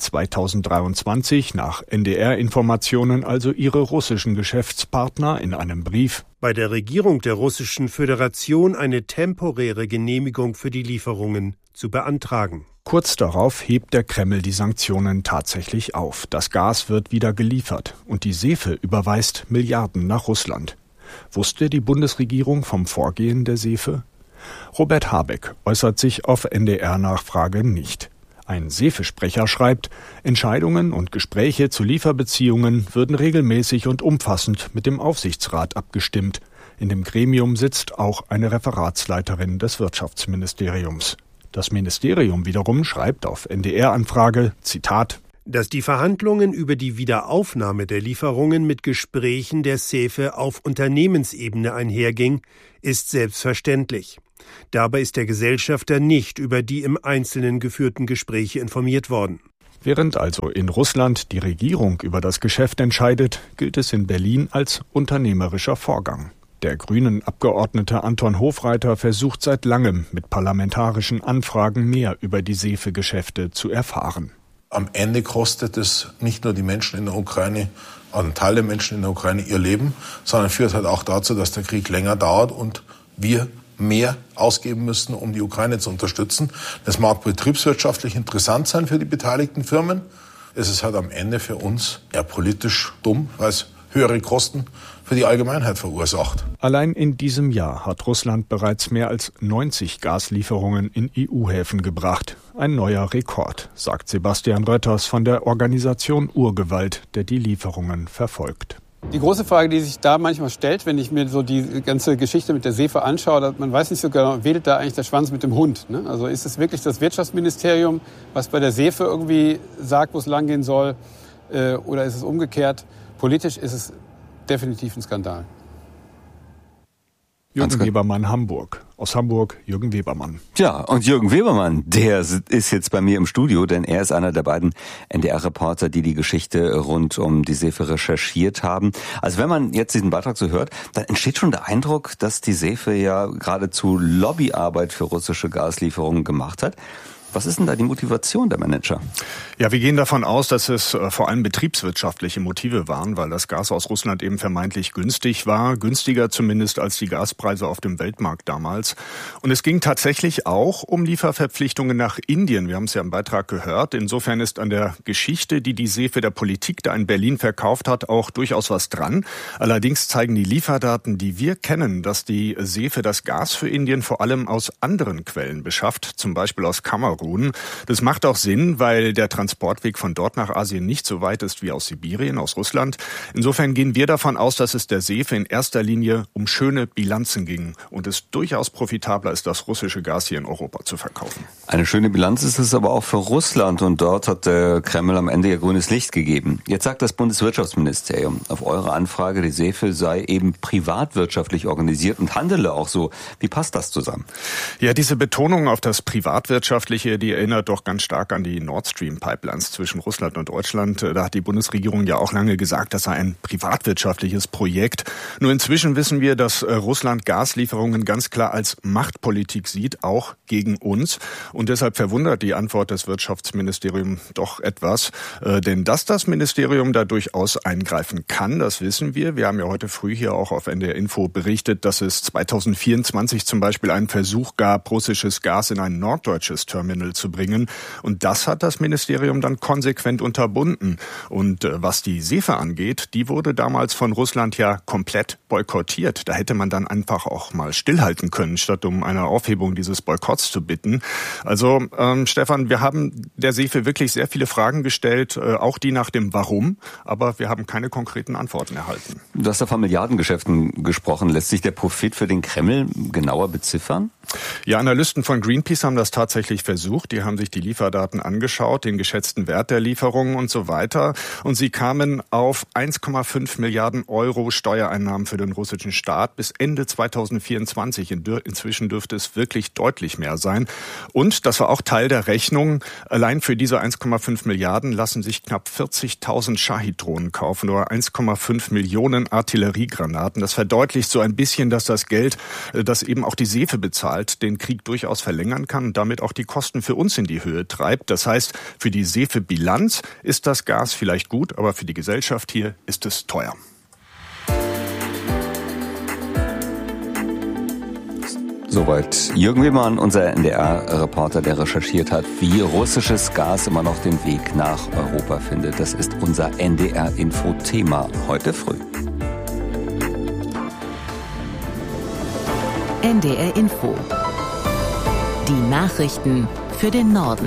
2023 nach NDR-Informationen also ihre russischen Geschäftspartner in einem Brief, bei der Regierung der Russischen Föderation eine temporäre Genehmigung für die Lieferungen zu beantragen. Kurz darauf hebt der Kreml die Sanktionen tatsächlich auf. Das Gas wird wieder geliefert und die SEFE überweist Milliarden nach Russland. Wusste die Bundesregierung vom Vorgehen der SEFE? Robert Habeck äußert sich auf NDR-Nachfrage nicht. Ein SEFE-Sprecher schreibt, Entscheidungen und Gespräche zu Lieferbeziehungen würden regelmäßig und umfassend mit dem Aufsichtsrat abgestimmt. In dem Gremium sitzt auch eine Referatsleiterin des Wirtschaftsministeriums. Das Ministerium wiederum schreibt auf NDR-Anfrage, Zitat, dass die Verhandlungen über die Wiederaufnahme der Lieferungen mit Gesprächen der SEFE auf Unternehmensebene einherging, ist selbstverständlich. Dabei ist der Gesellschafter nicht über die im Einzelnen geführten Gespräche informiert worden. Während also in Russland die Regierung über das Geschäft entscheidet, gilt es in Berlin als unternehmerischer Vorgang. Der Grünen-Abgeordnete Anton Hofreiter versucht seit langem mit parlamentarischen Anfragen mehr über die SEFE-Geschäfte zu erfahren. Am Ende kostet es nicht nur die Menschen in der Ukraine, einen Teil der Menschen in der Ukraine ihr Leben, sondern führt halt auch dazu, dass der Krieg länger dauert und wir mehr ausgeben müssen, um die Ukraine zu unterstützen. Das mag betriebswirtschaftlich interessant sein für die beteiligten Firmen. Es ist halt am Ende für uns eher politisch dumm, weil es höhere Kosten für die Allgemeinheit verursacht. Allein in diesem Jahr hat Russland bereits mehr als 90 Gaslieferungen in EU-Häfen gebracht. Ein neuer Rekord, sagt Sebastian Rötters von der Organisation Urgewalt, der die Lieferungen verfolgt. Die große Frage, die sich da manchmal stellt, wenn ich mir so die ganze Geschichte mit der SEFE anschaue, man weiß nicht so genau, wedelt da eigentlich der Schwanz mit dem Hund, ne? Also ist es wirklich das Wirtschaftsministerium, was bei der SEFE irgendwie sagt, wo es langgehen soll, oder ist es umgekehrt? Politisch ist es definitiv ein Skandal. Jürgen Webermann, Hamburg. Aus Hamburg, Jürgen Webermann. Ja, und Jürgen Webermann, der ist jetzt bei mir im Studio, denn er ist einer der beiden NDR-Reporter, die die Geschichte rund um die SEFE recherchiert haben. Also wenn man jetzt diesen Beitrag so hört, dann entsteht schon der Eindruck, dass die SEFE ja geradezu Lobbyarbeit für russische Gaslieferungen gemacht hat. Was ist denn da die Motivation der Manager? Ja, wir gehen davon aus, dass es vor allem betriebswirtschaftliche Motive waren, weil das Gas aus Russland eben vermeintlich günstig war, günstiger zumindest als die Gaspreise auf dem Weltmarkt damals. Und es ging tatsächlich auch um Lieferverpflichtungen nach Indien. Wir haben es ja im Beitrag gehört. Insofern ist an der Geschichte, die die SEFE der Politik da in Berlin verkauft hat, auch durchaus was dran. Allerdings zeigen die Lieferdaten, die wir kennen, dass die SEFE das Gas für Indien vor allem aus anderen Quellen beschafft, zum Beispiel aus Kamerun. Das macht auch Sinn, weil der Transportweg von dort nach Asien nicht so weit ist wie aus Sibirien, aus Russland. Insofern gehen wir davon aus, dass es der SEFE in erster Linie um schöne Bilanzen ging und es durchaus profitabler ist, das russische Gas hier in Europa zu verkaufen. Eine schöne Bilanz ist es aber auch für Russland und dort hat der Kreml am Ende ja grünes Licht gegeben. Jetzt sagt das Bundeswirtschaftsministerium auf eure Anfrage, die SEFE sei eben privatwirtschaftlich organisiert und handele auch so. Wie passt das zusammen? Ja, diese Betonung auf das Privatwirtschaftliche, die erinnert doch ganz stark an die Nord Stream Pipelines zwischen Russland und Deutschland. Da hat die Bundesregierung ja auch lange gesagt, das sei ein privatwirtschaftliches Projekt. Nur inzwischen wissen wir, dass Russland Gaslieferungen ganz klar als Machtpolitik sieht, auch gegen uns. Und deshalb verwundert die Antwort des Wirtschaftsministeriums doch etwas. Denn dass das Ministerium da durchaus eingreifen kann, das wissen wir. Wir haben ja heute früh hier auch auf NDR Info berichtet, dass es 2024 zum Beispiel einen Versuch gab, russisches Gas in ein norddeutsches Terminal Handel zu bringen. Und das hat das Ministerium dann konsequent unterbunden. Und was die Sefe angeht, die wurde damals von Russland ja komplett boykottiert. Da hätte man dann einfach auch mal stillhalten können, statt um eine Aufhebung dieses Boykotts zu bitten. Also Stefan, wir haben der Sefe wirklich sehr viele Fragen gestellt, auch die nach dem Warum, aber wir haben keine konkreten Antworten erhalten. Du hast ja von Milliardengeschäften gesprochen. Lässt sich der Profit für den Kreml genauer beziffern? Ja, Analysten von Greenpeace haben das tatsächlich versucht. Die haben sich die Lieferdaten angeschaut, den geschätzten Wert der Lieferungen und so weiter. Und sie kamen auf 1,5 Milliarden Euro Steuereinnahmen für den russischen Staat bis Ende 2024. Inzwischen dürfte es wirklich deutlich mehr sein. Und das war auch Teil der Rechnung. Allein für diese 1,5 Milliarden lassen sich knapp 40.000 Shahid-Drohnen kaufen oder 1,5 Millionen Artilleriegranaten. Das verdeutlicht so ein bisschen, dass das Geld, das eben auch die Sefe bezahlt, den Krieg durchaus verlängern kann und damit auch die Kosten für uns in die Höhe treibt. Das heißt, für die Sefe-Bilanz ist das Gas vielleicht gut, aber für die Gesellschaft hier ist es teuer. Soweit Jürgen Wehmann, unser NDR-Reporter, der recherchiert hat, wie russisches Gas immer noch den Weg nach Europa findet. Das ist unser NDR-Info-Thema heute früh. NDR Info. Die Nachrichten für den Norden.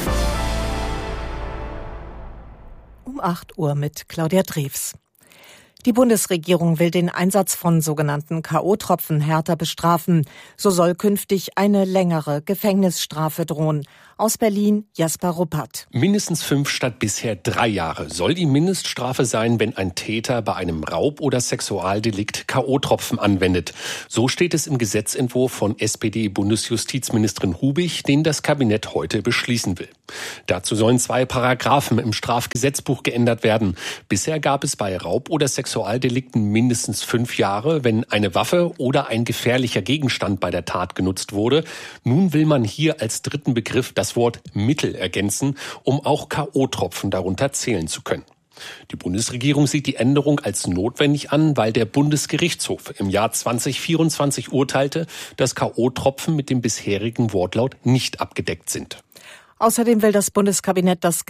Um 8 Uhr mit Claudia Drews. Die Bundesregierung will den Einsatz von sogenannten K.O.-Tropfen härter bestrafen. So soll künftig eine längere Gefängnisstrafe drohen. Aus Berlin, Jasper Ruppert. Mindestens 5 statt bisher 3 Jahre soll die Mindeststrafe sein, wenn ein Täter bei einem Raub- oder Sexualdelikt K.O.-Tropfen anwendet. So steht es im Gesetzentwurf von SPD-Bundesjustizministerin Hubig, den das Kabinett heute beschließen will. Dazu sollen 2 Paragraphen im Strafgesetzbuch geändert werden. Bisher gab es bei Raub- oder Sexualdelikten mindestens 5 Jahre, wenn eine Waffe oder ein gefährlicher Gegenstand bei der Tat genutzt wurde. Nun will man hier als dritten Begriff das Wort Mittel ergänzen, um auch K.O.-Tropfen darunter zählen zu können. Die Bundesregierung sieht die Änderung als notwendig an, weil der Bundesgerichtshof im Jahr 2024 urteilte, dass K.O.-Tropfen mit dem bisherigen Wortlaut nicht abgedeckt sind. Außerdem will das Bundeskabinett das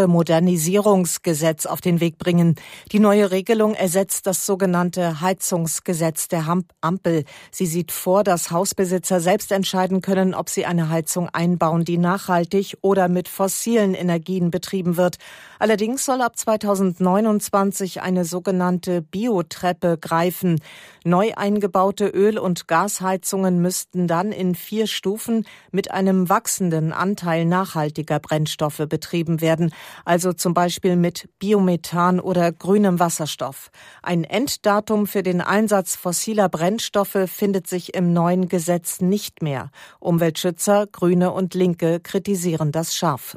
Gebäudemodernisierungsgesetz auf den Weg bringen. Die neue Regelung ersetzt das sogenannte Heizungsgesetz der Ampel. Sie sieht vor, dass Hausbesitzer selbst entscheiden können, ob sie eine Heizung einbauen, die nachhaltig oder mit fossilen Energien betrieben wird. Allerdings soll ab 2029 eine sogenannte Biotreppe greifen. Neu eingebaute Öl- und Gasheizungen müssten dann in 4 Stufen mit einem wachsenden Anteil nachhaltiger Brennstoffe betrieben werden, also zum Beispiel mit Biomethan oder grünem Wasserstoff. Ein Enddatum für den Einsatz fossiler Brennstoffe findet sich im neuen Gesetz nicht mehr. Umweltschützer, Grüne und Linke kritisieren das scharf.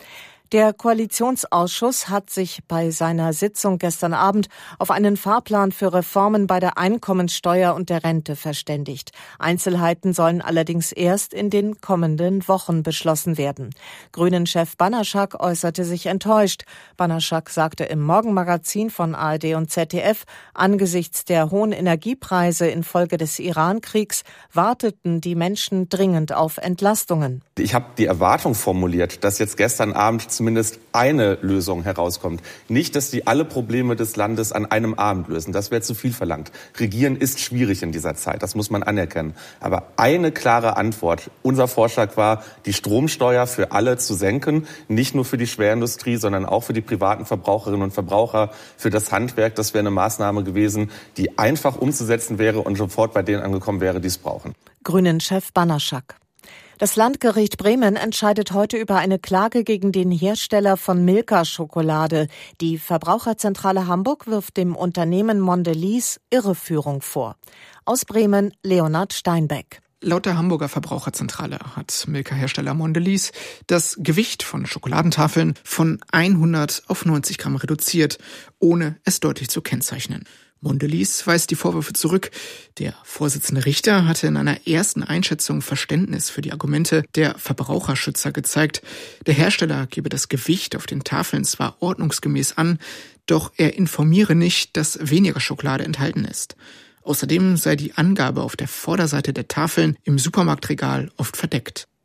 Der Koalitionsausschuss hat sich bei seiner Sitzung gestern Abend auf einen Fahrplan für Reformen bei der Einkommensteuer und der Rente verständigt. Einzelheiten sollen allerdings erst in den kommenden Wochen beschlossen werden. Grünen-Chef Banaschak äußerte sich enttäuscht. Banaschak sagte im Morgenmagazin von ARD und ZDF, angesichts der hohen Energiepreise infolge des Iran-Kriegs warteten die Menschen dringend auf Entlastungen. Ich habe die Erwartung formuliert, dass jetzt gestern Abend zumindest eine Lösung herauskommt. Nicht, dass die alle Probleme des Landes an einem Abend lösen. Das wäre zu viel verlangt. Regieren ist schwierig in dieser Zeit, das muss man anerkennen. Aber eine klare Antwort. Unser Vorschlag war, die Stromsteuer für alle zu senken. Nicht nur für die Schwerindustrie, sondern auch für die privaten Verbraucherinnen und Verbraucher, für das Handwerk. Das wäre eine Maßnahme gewesen, die einfach umzusetzen wäre und sofort bei denen angekommen wäre, die es brauchen. Grünen-Chef Banaschak. Das Landgericht Bremen entscheidet heute über eine Klage gegen den Hersteller von Milka-Schokolade. Die Verbraucherzentrale Hamburg wirft dem Unternehmen Mondelez Irreführung vor. Aus Bremen, Leonhard Steinbeck. Laut der Hamburger Verbraucherzentrale hat Milka-Hersteller Mondelez das Gewicht von Schokoladentafeln von 100 auf 90 Gramm reduziert, ohne es deutlich zu kennzeichnen. Mondelez weist die Vorwürfe zurück. Der Vorsitzende Richter hatte in einer ersten Einschätzung Verständnis für die Argumente der Verbraucherschützer gezeigt. Der Hersteller gebe das Gewicht auf den Tafeln zwar ordnungsgemäß an, doch er informiere nicht, dass weniger Schokolade enthalten ist. Außerdem sei die Angabe auf der Vorderseite der Tafeln im Supermarktregal oft verdeckt.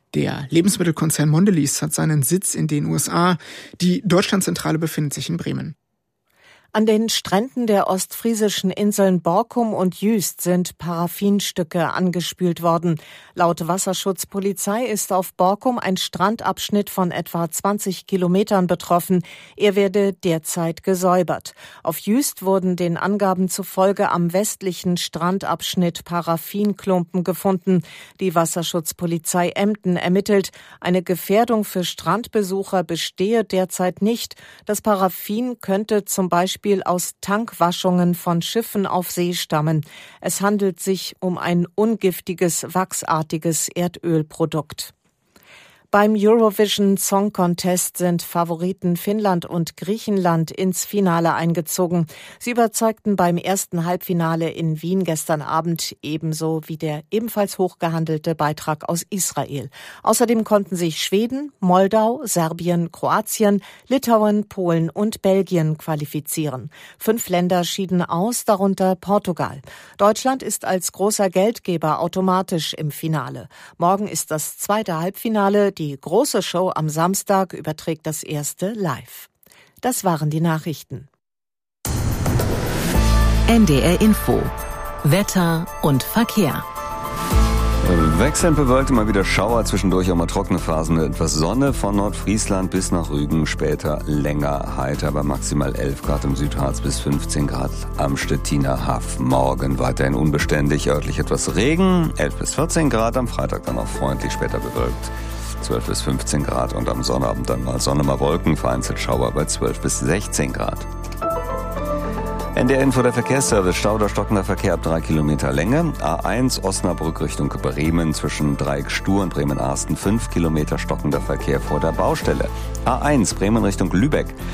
Der Lebensmittelkonzern Mondelez hat seinen Sitz in den USA. Die Deutschlandzentrale befindet sich in Bremen. An den Stränden der ostfriesischen Inseln Borkum und Jüst sind Paraffinstücke angespült worden. Laut Wasserschutzpolizei ist auf Borkum ein Strandabschnitt von etwa 20 Kilometern betroffen. Er werde derzeit gesäubert. Auf Jüst wurden den Angaben zufolge am westlichen Strandabschnitt Paraffinklumpen gefunden. Die Wasserschutzpolizei Emden ermittelt, eine Gefährdung für Strandbesucher bestehe derzeit nicht. Das Paraffin könnte zum Beispiel aus Tankwaschungen von Schiffen auf See stammen. Es handelt sich um ein ungiftiges, wachsartiges Erdölprodukt. Beim Eurovision Song Contest sind Favoriten Finnland und Griechenland ins Finale eingezogen. Sie überzeugten beim ersten Halbfinale in Wien gestern Abend, ebenso wie der ebenfalls hochgehandelte Beitrag aus Israel. Außerdem konnten sich Schweden, Moldau, Serbien, Kroatien, Litauen, Polen und Belgien qualifizieren. 5 Länder schieden aus, darunter Portugal. Deutschland ist als großer Geldgeber automatisch im Finale. Morgen ist das zweite Halbfinale. Die große Show am Samstag überträgt das erste live. Das waren die Nachrichten. NDR Info. Wetter und Verkehr. Wechselnd bewölkt, immer wieder Schauer, zwischendurch auch mal trockene Phasen mit etwas Sonne von Nordfriesland bis nach Rügen, später länger heiter bei maximal 11 Grad im Südharz bis 15 Grad am Stettiner Haff. Morgen weiterhin unbeständig, örtlich etwas Regen, 11 bis 14 Grad, am Freitag dann auch freundlich, später bewölkt. 12 bis 15 Grad und am Sonnabend dann mal Sonne, mal Wolken, vereinzelt Schauer bei 12 bis 16 Grad. NDR Info, der Verkehrsservice. Stau oder stockender Verkehr ab 3 Kilometer Länge. A1 Osnabrück Richtung Bremen zwischen Dreieck Stur und Bremen-Arsten 5 Kilometer stockender Verkehr vor der Baustelle. A1 Bremen Richtung Lübeck